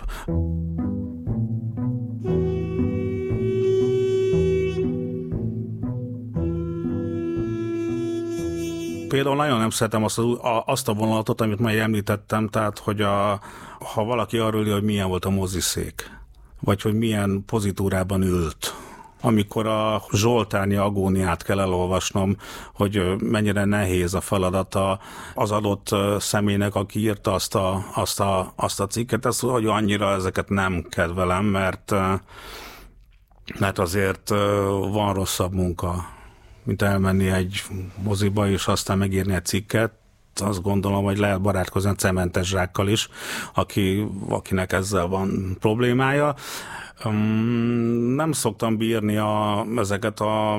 például nagyon nem szeretem azt a, azt a vonalatot, amit már említettem, tehát, hogy a, ha valaki arról írja, hogy milyen volt a moziszék, vagy hogy milyen pozitúrában ült, amikor a Zsoltárnyi agóniát kell elolvasnom, hogy mennyire nehéz a feladata az adott személynek, aki írta azt a, azt a, azt a cikket, ez, hogy annyira ezeket nem kedvelem, mert, mert azért van rosszabb munka, mint elmenni egy moziba, és aztán megírni egy cikket. Azt gondolom, hogy lehet barátkozni a cementes zsákkal is, aki, akinek ezzel van problémája. Nem szoktam bírni a, ezeket a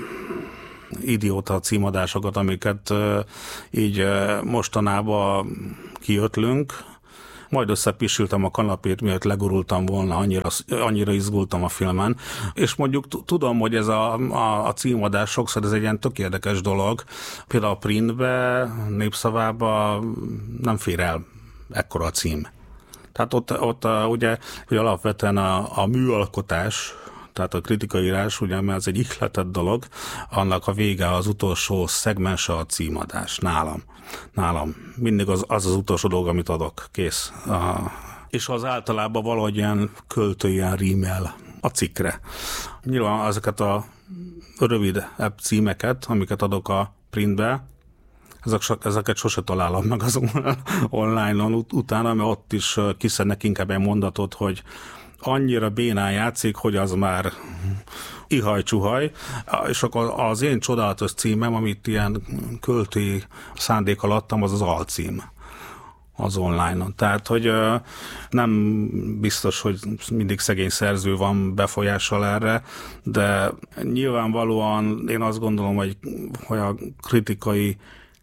idióta címadásokat, amiket így mostanában kiötlünk. Majd összepisültem a kanapét, miatt legurultam volna, annyira, annyira izgultam a filmen. És mondjuk tudom, hogy ez a, a, a címadás sokszor ez egy ilyen tök érdekes dolog. Például a printbe, Népszavába nem fér el ekkora a cím. Tehát ott, ott ugye, hogy alapvetően a, a műalkotás, tehát a kritikaírás, ugye, mert ez egy ihletett dolog, annak a vége az utolsó szegmense a címadás nálam. Nálam. Mindig az az, az utolsó dolog, amit adok. Kész. A, és az általában valahogy ilyen költői ilyen rímel a cikkre. Nyilván ezeket a rövidebb címeket, amiket adok a printbe, Ezek, ezeket sose találom meg az online-on ut- utána, mert ott is kiszednek inkább egy mondatot, hogy annyira bénán játszik, hogy az már ihaj-csuhaj, és akkor az én csodálatos címem, amit ilyen költői szándékkal adtam, az az alcím az online-on. Tehát, hogy nem biztos, hogy mindig szegény szerző van befolyással erre, de nyilvánvalóan én azt gondolom, hogy, hogy a kritikai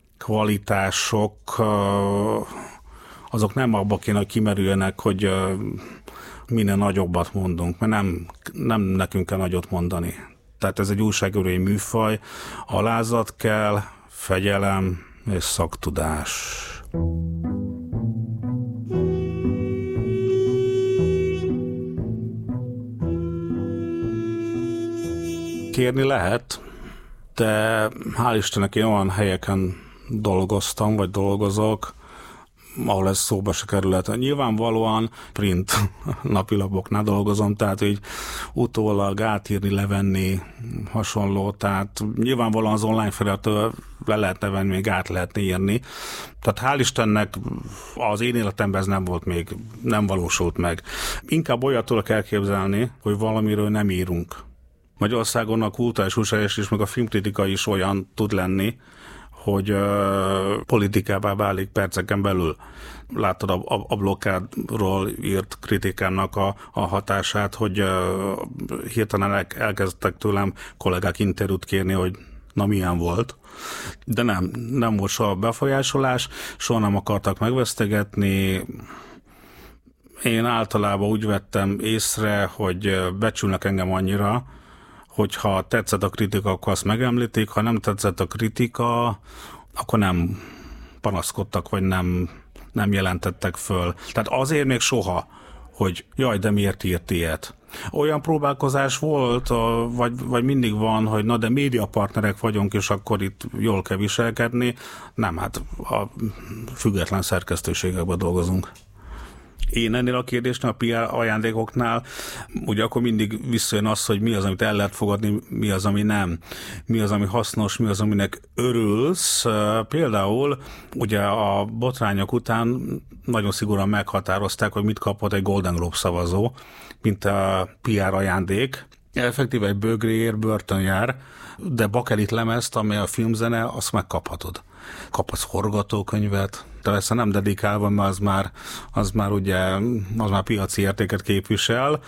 kvalitások azok nem abba kéne, hogy kimerüljenek, hogy minél nagyobbat mondunk, mert nem, nem nekünk kell nagyot mondani. Tehát ez egy újságírói műfaj, alázat kell, fegyelem és szaktudás. Kérni lehet, de hál' Istennek én olyan helyeken dolgoztam, vagy dolgozok, ahol ez szóba se kerülhet. Nyilvánvalóan print napilapoknál dolgozom, tehát így utólag átírni, levenni hasonló, tehát nyilvánvalóan az online felületről le lehetne venni, még át lehetne írni. Tehát hál' Istennek az én életemben ez nem volt még, nem valósult meg. Inkább olyat tudok elképzelni, hogy valamiről nem írunk. Magyarországon a kulturális újságírás is, meg a filmkritika is olyan tud lenni, hogy uh, politikává válik perceken belül. Láttad a, a, a blokkádról írt kritikámnak a, a hatását, hogy uh, hirtelen el, elkezdtek tőlem kollégák interjút kérni, hogy na milyen volt. De nem, nem volt soha befolyásolás, soha nem akartak megvesztegetni. Én általában úgy vettem észre, hogy becsülnek engem annyira, hogyha tetszett a kritika, akkor azt megemlítik, ha nem tetszett a kritika, akkor nem panaszkodtak, vagy nem, nem jelentettek föl. Tehát azért még soha, hogy jaj, de miért írt ilyet. Olyan próbálkozás volt, vagy, vagy mindig van, hogy na de médiapartnerek vagyunk, és akkor itt jól kell viselkedni. Nem, hát a független szerkesztőségekben dolgozunk. Én ennél a kérdésnél, a pé er ajándékoknál, ugye akkor mindig visszajön az, hogy mi az, amit el lehet fogadni, mi az, ami nem, mi az, ami hasznos, mi az, aminek örülsz. Például ugye a botrányok után nagyon szigorúan meghatározták, hogy mit kapott egy Golden Globe szavazó, mint a pé er ajándék. Effektíve egy bögréért börtönjár, de bakelit lemezt, ami a filmzene, azt megkaphatod. Kaphatsz forgatókönyvet, de persze nem dedikálva, mert az már, az már ugye, az már piaci értéket képvisel,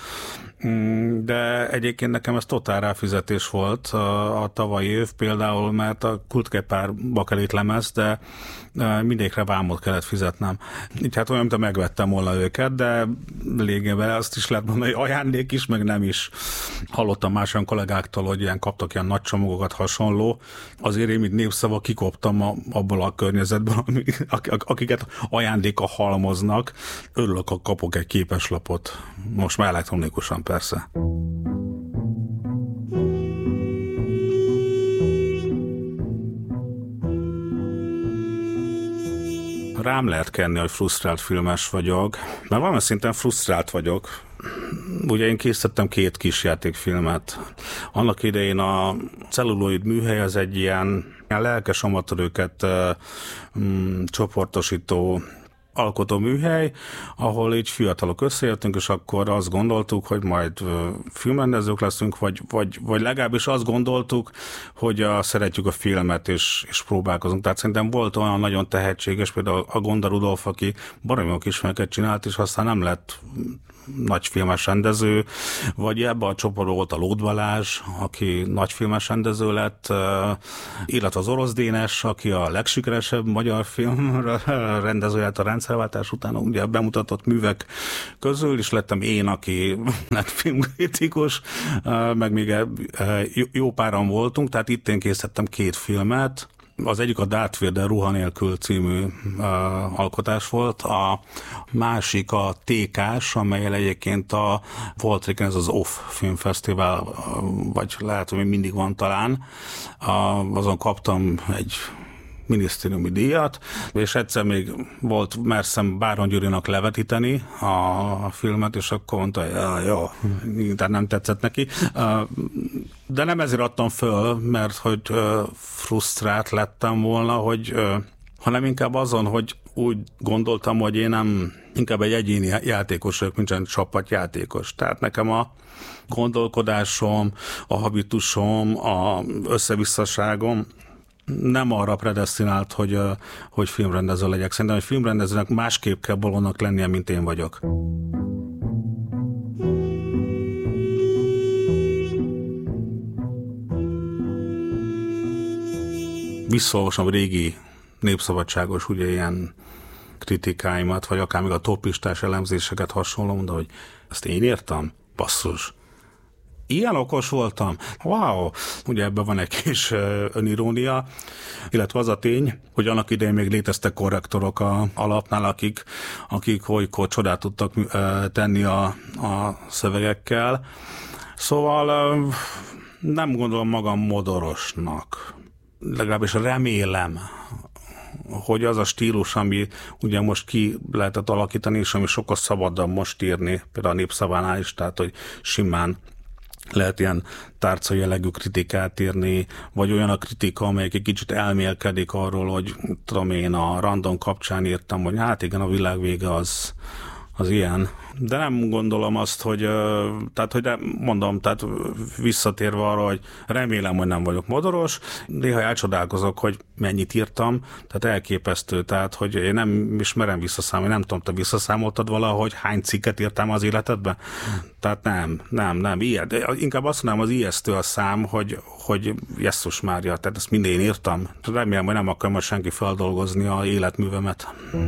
de egyébként nekem ez totál ráfizetés volt a, a tavalyi év például, mert a Kultkepár bakelit lemez, de mindegyikre vámot kellett fizetnem. Így hát olyan, mint megvettem volna őket, de lényegében azt is lehet mondani, hogy ajándék is, meg nem is. Hallottam más olyan kollégáktól, hogy ilyen kaptak ilyen nagy csomagokat hasonló. Azért én, mint Népszava, kikoptam a, abból a környezetből, akiket ajándéka halmoznak. Örülök, ha kapok egy képeslapot. Most már elektronikusan persze. rám lehet kenni, hogy frusztrált filmes vagyok, mert valamilyen szinten frusztrált vagyok. Ugye én készítettem két kisjátékfilmet. Annak idején a Celluloid műhely az egy ilyen, ilyen lelkes amatőröket mm, csoportosító alkotóműhely, ahol így fiatalok összejöttünk, és akkor azt gondoltuk, hogy majd filmrendezők leszünk, vagy, vagy, vagy legalábbis azt gondoltuk, hogy a, szeretjük a filmet, és, és próbálkozunk. Tehát szerintem volt olyan nagyon tehetséges, például a Gonda Rudolf, aki baromi jó kis filmeket csinált, és aztán nem lett nagy filmes rendező, vagy ebben a csoportban volt a Lóth Balázs, aki nagy filmes rendező lett, illetve az Orosz Dénes, aki a legsikeresebb magyar film rendezője a rendszerváltás után ugye bemutatott művek közül, és lettem én, aki lett filmkritikus, meg még jó páran voltunk, tehát itt én készítettem két filmet. Az egyik a Darth Vader Ruha nélkül című uh, alkotás volt, a másik a té ká-s, amelyel egyébként a volt régen ez az Off Filmfesztivál, vagy lehet, hogy még mindig van talán, uh, azon kaptam egy minisztériumi díjat, és egyszer még volt merszem Báron Gyurinak levetíteni a, a filmet, és akkor mondta, hogy ja, jó, tehát nem tetszett neki. De nem ezért adtam föl, mert hogy frusztrált lettem volna, hogy hanem inkább azon, hogy úgy gondoltam, hogy én nem inkább egy egyéni játékos vagyok, mint egy csapatjátékos. Tehát nekem a gondolkodásom, a habitusom, a összevisszaságom nem arra predesztinált, hogy, hogy filmrendező legyek. Szerintem, hogy filmrendezőnek másképp kell bolondnak lennie, mint én vagyok. Visszaolvasom régi népszabadságos ugye ilyen kritikáimat, vagy akár még a topistás elemzéseket hasonló, de hogy ezt én írtam? Basszus. Ilyen okos voltam? Wow! Ugye ebben van egy kis önirónia, illetve az a tény, hogy annak idején még léteztek korrektorok a alapnál, akik, akik olykor csodát tudtak tenni a, a szövegekkel. Szóval nem gondolom magam modorosnak. Legalábbis remélem, hogy az a stílus, ami ugye most ki lehetett alakítani, és ami sokkal szabadabb most írni, például a Népszavánál is, tehát hogy simán lehet ilyen tárca jellegű kritikát írni, vagy olyan a kritika, amelyik egy kicsit elmélkedik arról, hogy tudom én a random kapcsán írtam, hogy hát igen, a világ vége az, az ilyen. De nem gondolom azt, hogy, tehát, hogy mondom, tehát visszatérve arra, hogy remélem, hogy nem vagyok modoros, néha elcsodálkozok, hogy mennyit írtam, tehát elképesztő, tehát, hogy én nem ismerem visszaszámolni, nem tudom, te visszaszámoltad valahogy, hány cikket írtam az életedben? Tehát nem, nem, nem, ilyen. De inkább azt mondanám, az ijesztő a szám, hogy, hogy Jesszus Mária, tehát ezt mind én írtam. Remélem, hogy nem akar majd senki feldolgozni a életművemet.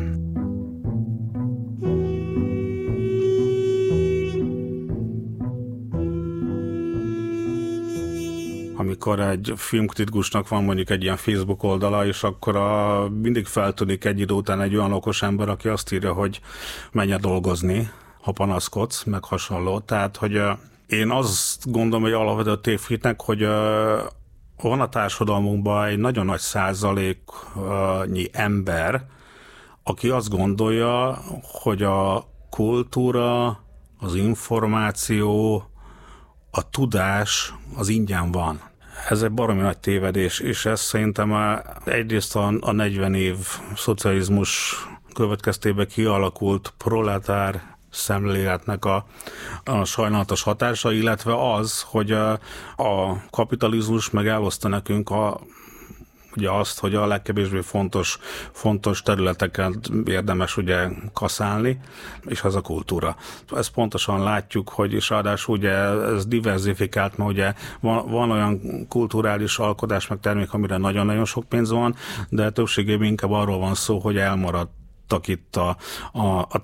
Amikor egy filmkritikusnak van mondjuk egy ilyen Facebook oldala, és akkor a, mindig feltűnik egy idő után egy olyan okos ember, aki azt írja, hogy menj el dolgozni, ha panaszkodsz, meg hasonló. Tehát, hogy uh, én azt gondolom, hogy alapvető tévhitnek, hogy uh, van a társadalmunkban egy nagyon nagy százaléknyi ember, aki azt gondolja, hogy a kultúra, az információ, a tudás az ingyen van. Ez egy baromi nagy tévedés, és ez szerintem egyrészt a, a negyven év szocializmus következtében kialakult proletár szemléletnek a, a sajnálatos hatása, illetve az, hogy a, a kapitalizmus meg eloszta nekünk a ugye azt, hogy a legkevésbé fontos, fontos területeken érdemes ugye kaszálni, és az a kultúra. Ezt pontosan látjuk, hogy is ráadásul ugye ez diversifikált, mert ugye van, van olyan kulturális alkotás meg termék, amire nagyon-nagyon sok pénz van, de többségében inkább arról van szó, hogy elmaradt itt a, a, a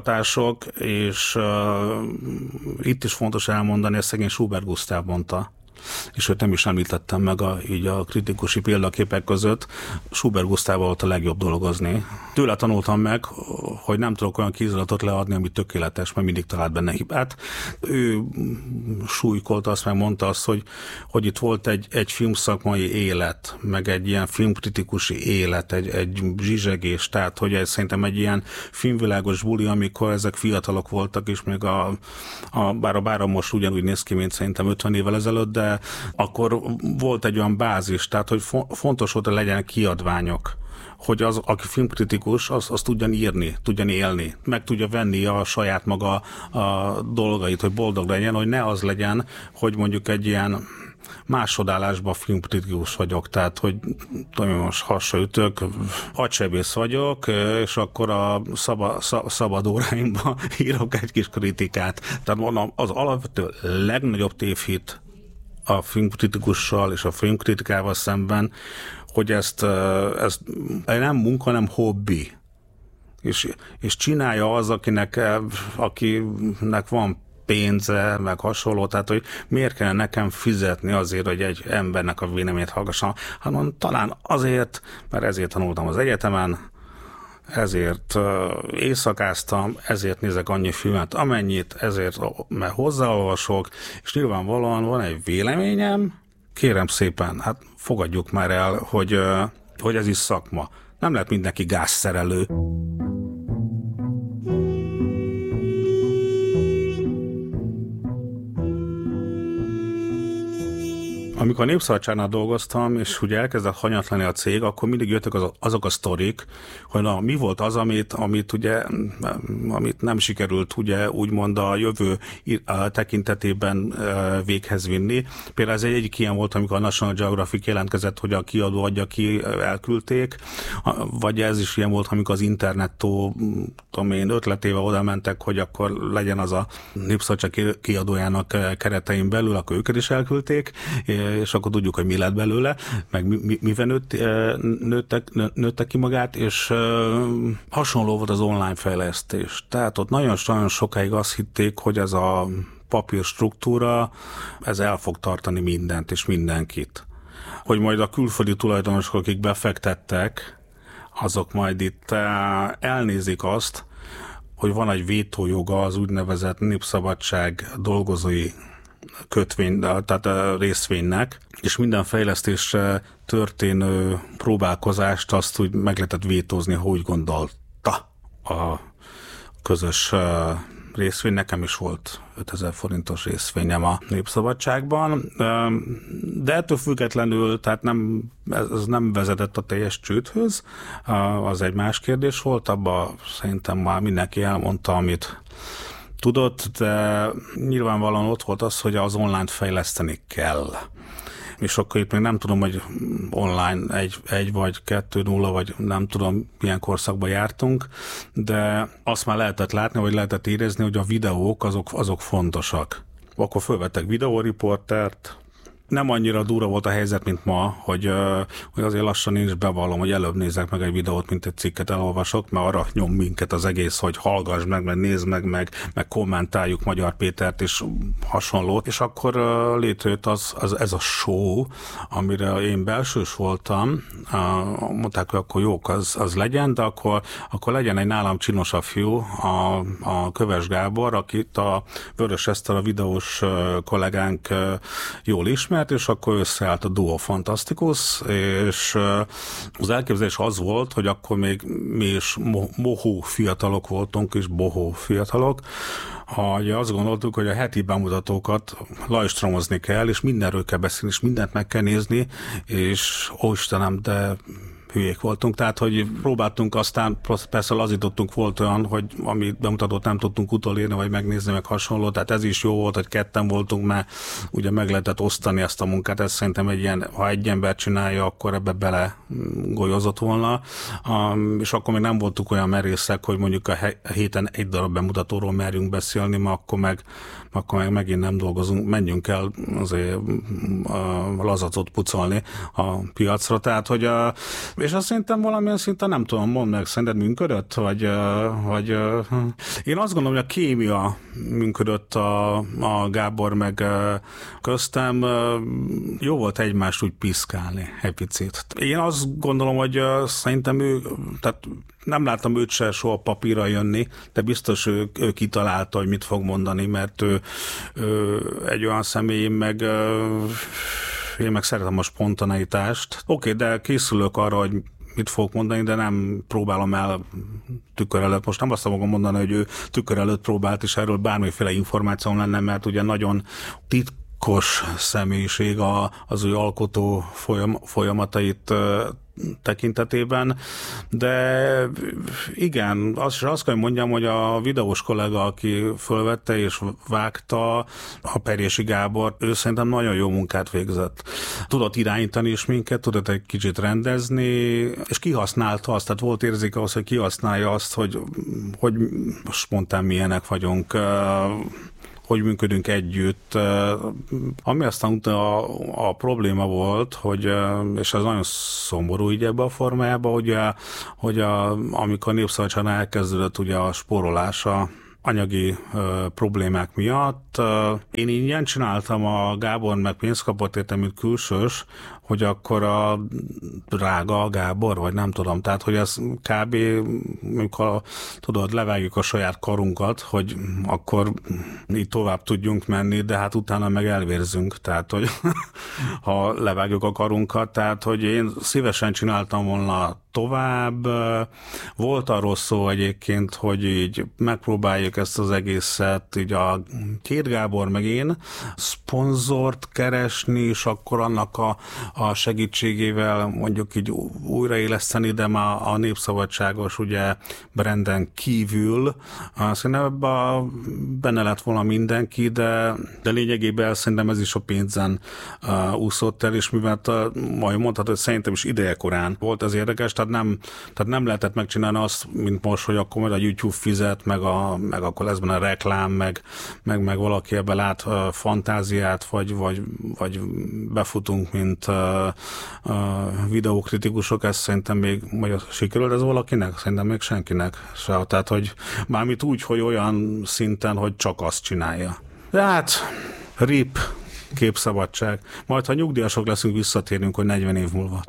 támogatások, és uh, itt is fontos elmondani, ezt szegény Schubert Gusztáv mondta, és őt nem is említettem meg a, így a kritikusi példaképek között. Schubert Gusztával volt a legjobb dolgozni. Tőle tanultam meg, hogy nem tudok olyan kéziratot leadni, ami tökéletes, mert mindig talált benne hibát. Ő súlykolta azt, meg mondta azt, hogy, hogy itt volt egy, egy filmszakmai élet, meg egy ilyen filmkritikusi élet, egy, egy zsizsegés, tehát hogy ez szerintem egy ilyen filmvilágos buli, amikor ezek fiatalok voltak, és még a, a bár a Báram most ugyanúgy néz ki, mint szerintem ötven évvel ezelőtt, de akkor volt egy olyan bázis, tehát hogy fontos volt, hogy legyenek kiadványok, hogy az, aki filmkritikus, az, az tudjan írni, tudjan élni, meg tudja venni a saját maga a dolgait, hogy boldog legyen, hogy ne az legyen, hogy mondjuk egy ilyen másodállásban filmkritikus vagyok, tehát, hogy tudom, most hasonlítök, agysebész vagyok, és akkor a szaba, szabad óráimban írok egy kis kritikát. Tehát mondom, az alapvető legnagyobb tévhit a filmkritikussal és a filmkritikával szemben, hogy ezt, ezt nem munka, hanem hobbi. És, és csinálja az, akinek, akinek van pénze, meg hasonló, tehát hogy miért kell nekem fizetni azért, hogy egy embernek a véleményét hallgassam, hanem talán azért, mert ezért tanultam az egyetemen, ezért uh, éjszakáztam, ezért nézek annyi filmet, amennyit, ezért, mert hozzáolvasok, és nyilvánvalóan van egy véleményem, kérem szépen, hát fogadjuk már el, hogy, uh, hogy ez is szakma. Nem lehet mindenki gázszerelő. Amikor a Népszabadságnál dolgoztam, és ugye elkezdett hanyatlani a cég, akkor mindig jöttek az, azok a sztorik, hogy na, mi volt az, amit, amit, ugye, amit nem sikerült ugye, úgymond a jövő tekintetében véghez vinni. Például ez egy egyik ilyen volt, amikor a National Geographic jelentkezett, hogy a kiadó adja ki, elküldték, vagy ez is ilyen volt, amikor az internettó, tudom én, ötletével oda mentek, hogy akkor legyen az a Népszabadság kiadójának keretein belül, akkor őket is elküldték, és akkor tudjuk, hogy mi lett belőle, meg mi, mi, mivel nőtt, nőttek, nőttek ki magát, és hasonló volt az online fejlesztés. Tehát ott nagyon-nagyon sokáig azt hitték, hogy ez a papír struktúra, ez el fog tartani mindent és mindenkit. Hogy majd a külföldi tulajdonosok, akik befektettek, azok majd itt elnézik azt, hogy van egy vétójoga az úgynevezett Népszabadság dolgozói kötvény, tehát a részvénynek, és minden fejlesztésre történő próbálkozást azt úgy meg lehetett vétózni, ha úgy gondolta a közös részvény. Nekem is volt ötezer forintos részvényem a Népszabadságban, de ettől függetlenül, tehát nem, ez nem vezetett a teljes csődhöz, az egy más kérdés volt, abban szerintem már mindenki elmondta, amit tudott, de nyilvánvalóan ott volt az, hogy az online-t fejleszteni kell. És akkor itt még nem tudom, hogy online egy, egy vagy kettő nulla, vagy nem tudom, milyen korszakban jártunk, de azt már lehetett látni, vagy lehetett érezni, hogy a videók azok, azok fontosak. Akkor fölvettek videóriportert, nem annyira durva volt a helyzet, mint ma, hogy, hogy azért lassan én is bevallom, hogy előbb nézek meg egy videót, mint egy cikket elolvasok, mert arra nyom minket az egész, hogy hallgass meg, meg nézd meg, meg, meg kommentáljuk Magyar Pétert és hasonlót. És akkor létrejött az, az, ez a show, amire én belsős voltam, mondták, hogy akkor jók, az, az legyen, de akkor, akkor legyen egy nálam csinosabb fiú, a, a Köves Gábor, akit a Vörös Eszter, a videós kollégánk jól ismer, és akkor összeállt a Duo Fantasztikus, és az elképzelés az volt, hogy akkor még mi is mohó fiatalok voltunk, és bohó fiatalok, hogy azt gondoltuk, hogy a heti bemutatókat lajstromozni kell, és mindenről kell beszélni, és mindent meg kell nézni, és ó Istenem, de hülyék voltunk, tehát hogy próbáltunk, aztán persze lazítottunk, volt olyan, hogy amit bemutatót nem tudtunk utolérni, vagy megnézni, meg hasonló, tehát ez is jó volt, hogy ketten voltunk, mert ugye meg lehetett osztani ezt a munkát, ez szerintem egy ilyen, ha egy ember csinálja, akkor ebbe bele golyozott volna, um, és akkor még nem voltunk olyan merészek, hogy mondjuk a héten egy darab bemutatóról merjünk beszélni, mert akkor meg, akkor meg megint nem dolgozunk, menjünk el azért a lazacot pucolni a piacra, tehát hogy a És azt szerintem valamilyen szinten nem tudom, mondd meg, szerinted működött? Vagy, vagy én azt gondolom, hogy a kémia működött a, a Gábor meg köztem. Jó volt egymást úgy piszkálni egy picit. Én azt gondolom, hogy szerintem ő, tehát nem láttam őt se soha papírra jönni, de biztos ő, ő kitalálta, hogy mit fog mondani, mert ő, ő egy olyan személy, meg én meg szeretem a spontaneitást. Oké, okay, de készülök arra, hogy mit fogok mondani, de nem próbálom el tükör előtt. Most nem azt fogom mondani, hogy ő tükör előtt próbált, és erről bármiféle információ lenne, mert ugye nagyon titkos személyiség az ő alkotó folyam, folyamatait tekintetében, de igen, azt, azt kell mondjam, hogy a videós kollega, aki fölvette és vágta, a Perjesi Gábor, ő szerintem nagyon jó munkát végzett. Tudott irányítani is minket, tudott egy kicsit rendezni, és kihasználta azt, tehát volt érzéke az, hogy kihasználja azt, hogy, hogy spontán milyenek vagyunk, hogy működünk együtt. Ami aztán a, a probléma volt, hogy, és ez nagyon szomorú így ebbe a formájában, hogy, a, hogy a, amikor a Népszabadságon elkezdődött ugye a spórolása anyagi ö, problémák miatt. Ö, én ingyen csináltam, a Gábor meg pénzt kapott értem, mint külsős, hogy akkor a drága a Gábor, vagy nem tudom, tehát hogy ez kb. Amikor tudod, levágjuk a saját karunkat, hogy akkor így tovább tudjunk menni, de hát utána meg elvérzünk, tehát hogy ha levágjuk a karunkat, tehát hogy én szívesen csináltam volna tovább. Volt arról szó egyébként, hogy így megpróbáljuk ezt az egészet, így a két Gábor meg én szponzort keresni, és akkor annak a, a segítségével mondjuk így újraéleszteni, de már a Népszabadságos ugye branden kívül. Szerintem ebben benne lett volna mindenki, de, de lényegében szerintem ez is a pénzen uh, úszott el, és mivel majd mondhatod, hogy szerintem is idejekorán volt az érdekes, tehát nem, tehát nem lehetett megcsinálni azt, mint most, hogy akkor majd a YouTube fizet, meg, a, meg akkor lesz benne a reklám, meg, meg, meg valaki ebbe lát uh, fantáziát, vagy, vagy, vagy befutunk, mint uh, uh, videókritikusok, ezt szerintem még majd sikerült ez valakinek? Szerintem még senkinek se. Tehát, hogy mármint úgy, hogy olyan szinten, hogy csak azt csinálja. De hát, rip, képszabadság. Majd, ha nyugdíjasok leszünk, visszatérünk, hogy negyven év múlva.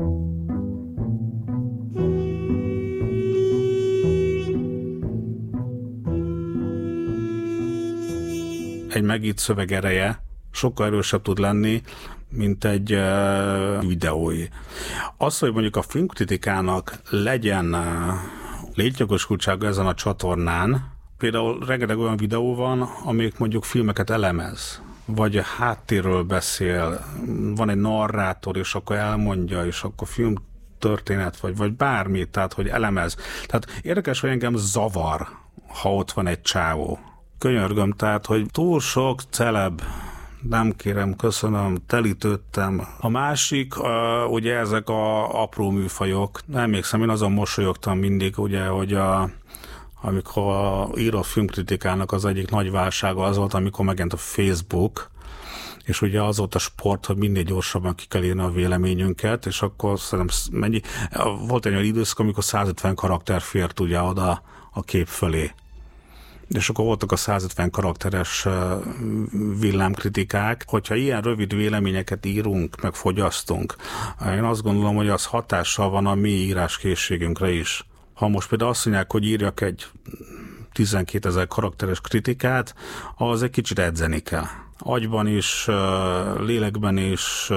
Egy megírt szöveg ereje sokkal erősebb tud lenni, mint egy uh, videói. Az, hogy mondjuk a filmkritikának legyen uh, létjogosultsága ezen a csatornán, például rengeteg olyan videó van, amelyik mondjuk filmeket elemez, vagy a háttérről beszél, van egy narrátor, és akkor elmondja, és akkor film történet, vagy, vagy bármi, tehát hogy elemez. Tehát érdekes, hogy engem zavar, ha ott van egy csávó. Könyörgöm, tehát, hogy túl sok celeb, nem kérem, köszönöm, telítődtem. A másik, uh, ugye ezek a apró műfajok. Emlékszem, én azon mosolyogtam mindig, ugye, hogy a, amikor a írott filmkritikának az egyik nagy válsága az volt, amikor megjelent a Facebook, és ugye az volt a sport, hogy minél gyorsabban ki kell írni a véleményünket, és akkor szerintem mennyi, volt egy olyan időszak, amikor százötven karakter fért ugye oda a kép fölé. És akkor voltak a százötven karakteres villámkritikák. Hogyha ilyen rövid véleményeket írunk, meg fogyasztunk, én azt gondolom, hogy az hatással van a mi íráskészségünkre is. Ha most például azt mondják, hogy írjak egy tizenkétezer karakteres kritikát, az egy kicsit edzeni kell. Agyban is, lélekben is,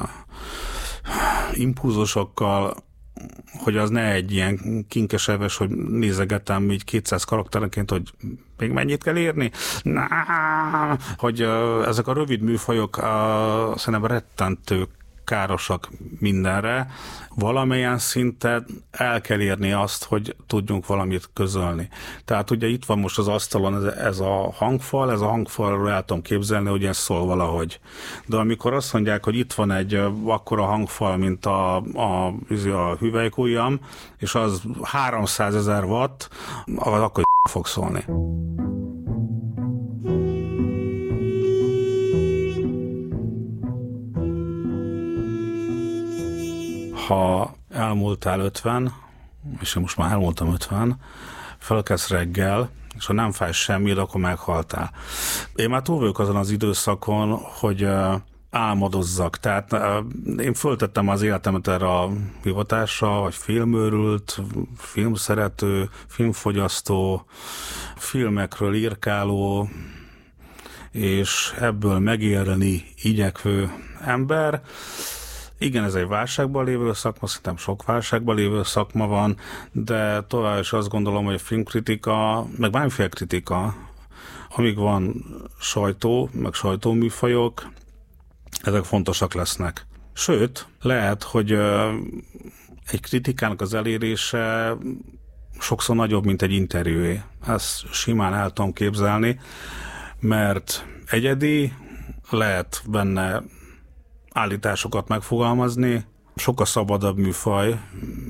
impulzusokkal, hogy az ne egy ilyen kinkeseves, hogy nézegetem így kétszáz karakterenként, hogy még mennyit kell írni? Na, hogy uh, ezek a rövid műfajok uh, szerintem rettentő károsak mindenre. Valamilyen szinten el kell érni azt, hogy tudjunk valamit közölni. Tehát ugye itt van most az asztalon ez, ez a hangfal, ez a hangfalról el tudom képzelni, hogy ez szól valahogy. De amikor azt mondják, hogy itt van egy akkora hangfal, mint a, a, a hüvelykujjam, és az háromszázezer watt, akkor fog szólni. Ha elmúltál ötven, és én most már elmúltam ötven, felkelsz reggel, és ha nem fáj semmi, akkor meghaltál. Én már túl vagyok azon az időszakon, hogy álmodozzak. Tehát én föltettem az életemet erre a hivatásra, hogy filmőrült, filmszerető, filmfogyasztó, filmekről írkáló, és ebből megélni igyekvő ember. Igen, ez egy válságban lévő szakma, szerintem sok válságban lévő szakma van, de tovább is azt gondolom, hogy a filmkritika, meg bármiféle kritika, amíg van sajtó, meg sajtóműfajok, ezek fontosak lesznek. Sőt, lehet, hogy egy kritikának az elérése sokszor nagyobb, mint egy interjúé. Ezt simán el tudom képzelni, mert egyedi, lehet benne állításokat megfogalmazni, sokkal szabadabb műfaj,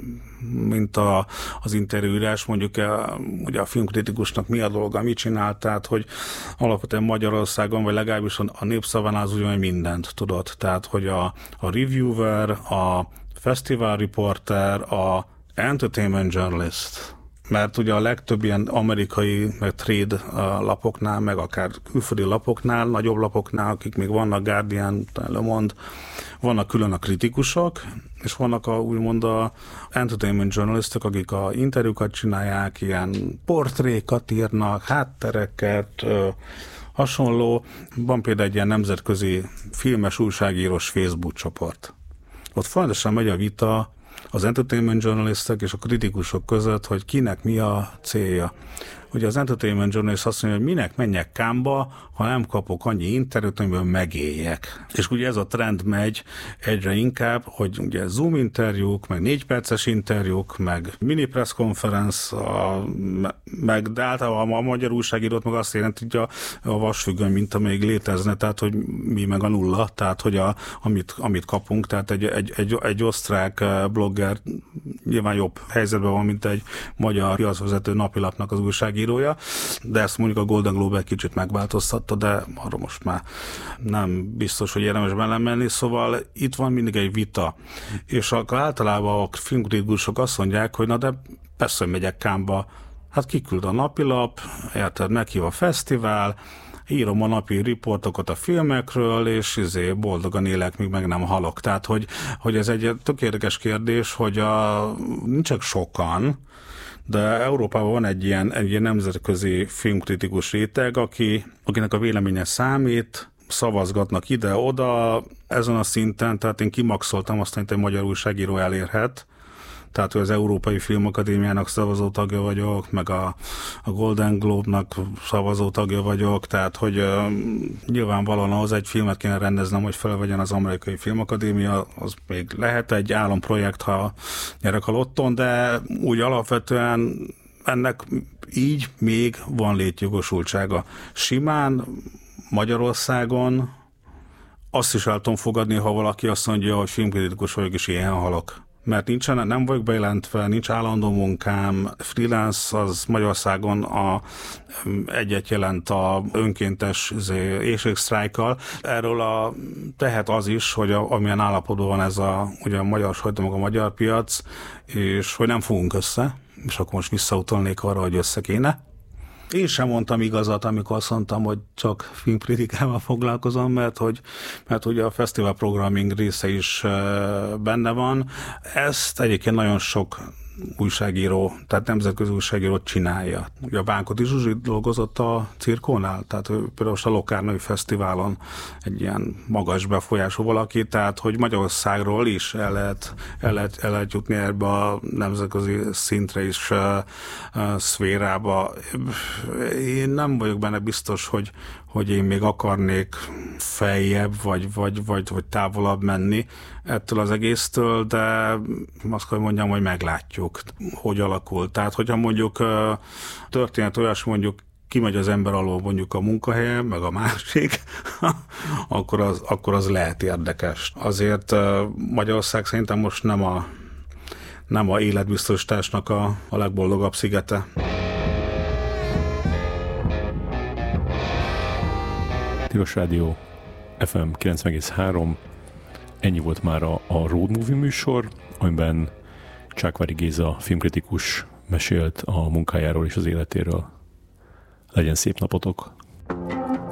mint a, az interjúírás, mondjuk a, ugye a filmkritikusnak mi a dolga, mit csinál, tehát hogy alapvetően Magyarországon, vagy legalábbis a Népszavánál az ugyan mindent tudod, tehát hogy a, a reviewer, a festival reporter, a entertainment journalist, mert ugye a legtöbb ilyen amerikai, meg trade lapoknál, meg akár külföldi lapoknál, nagyobb lapoknál, akik még vannak, Guardian, Le Monde, vannak külön a kritikusok, és vannak a, úgymond a entertainment journalistok, akik a interjúkat csinálják, ilyen portrékat írnak, háttereket, hasonló. Van például egy ilyen nemzetközi filmes újságírós Facebook csoport. Ott folyamatosan megy a vita az entertainment journalistek és a kritikusok között, hogy kinek mi a célja. Ugye az entertainment journalist azt mondja, hogy minek menjek Cannes-ba, ha nem kapok annyi interjút, amiből megéljek. És ugye ez a trend megy egyre inkább, hogy ugye Zoom interjúk, meg négy perces interjúk, meg mini press conference, a, meg de általában a magyar újságírót meg azt jelenti, hogy a, a vasfüggöny minta még létezne, tehát hogy mi meg a nulla, tehát hogy a, amit, amit kapunk, tehát egy, egy, egy, egy osztrák blogger nyilván jobb helyzetben van, mint egy magyar piacvezető napilapnak az újságírója, de ezt mondjuk a Golden Globe egy kicsit megváltoztatta, de arra most már nem biztos, hogy érdemes belemenni, szóval itt van mindig egy vita, és akkor általában a filmkritikusok azt mondják, hogy na de persze, hogy megyek Cannes-ba, hát kiküld a napilap, érted, meghív a fesztivál, írom a napi riportokat a filmekről, és izé boldogan élek, míg meg nem halok. Tehát, hogy, hogy ez egy tök érdekes kérdés, hogy a, nincsenek sokan, de Európában van egy ilyen, egy ilyen nemzetközi filmkritikus réteg, aki, akinek a véleménye számít, szavazgatnak ide-oda, ezen a szinten, tehát én kimaxoltam azt, hogy egy magyar újságíró elérhet, tehát hogy az Európai Filmakadémiának szavazó tagja vagyok, meg a, a Golden Globe-nak szavazó tagja vagyok, tehát hogy uh, nyilvánvalóan ahhoz egy filmet kéne rendeznem, hogy felvegyen az Amerikai Filmakadémia, az még lehet egy államprojekt, ha nyerek a lotton, de úgy alapvetően ennek így még van létjogosultsága. Simán Magyarországon azt is el tudom fogadni, ha valaki azt mondja, hogy filmkritikus vagyok, és ilyen halok. Mert nincsen, nem vagyok bejelentve, nincs állandó munkám, freelance az Magyarországon a, egyet jelent a önkéntes éjségsztrájkkal. Erről a, tehet az is, hogy a, amilyen állapotban van ez a, ugye a magyar sajtó, meg a magyar piac, és hogy nem fogunk össze, és akkor most visszautalnék arra, hogy össze kéne. Én sem mondtam igazat, amikor azt mondtam, hogy csak filmkritikával foglalkozom, mert hogy, mert ugye a fesztivál programming része is benne van. Ezt egyébként nagyon sok újságíró, tehát nemzetközi újságíró csinálja. Ugye a Bánkoti Zsuzsi dolgozott a Cirkónál, tehát például a Lokárnai Fesztiválon egy ilyen magas befolyású valaki, tehát hogy Magyarországról is el lehet, el lehet, el lehet jutni ebbe a nemzetközi szintre is, uh, uh, szférába. Én nem vagyok benne biztos, hogy, hogy én még akarnék feljebb, vagy, vagy, vagy, vagy távolabb menni ettől az egésztől, de azt kell mondjam, hogy meglátjuk, hogy alakul. Tehát, hogyha mondjuk történet olyas, mondjuk kimegy az ember alól mondjuk a munkahelyen, meg a másik, akkor, az, akkor az lehet érdekes. Azért Magyarország szerintem most nem a, nem a életbiztosításnak a, a legboldogabb szigete. Tilos Rádió, ef em kilencven egész három. Ennyi volt már a, a Road Movie műsor, amiben Csákvári Géza filmkritikus mesélt a munkájáról és az életéről. Legyen szép napotok!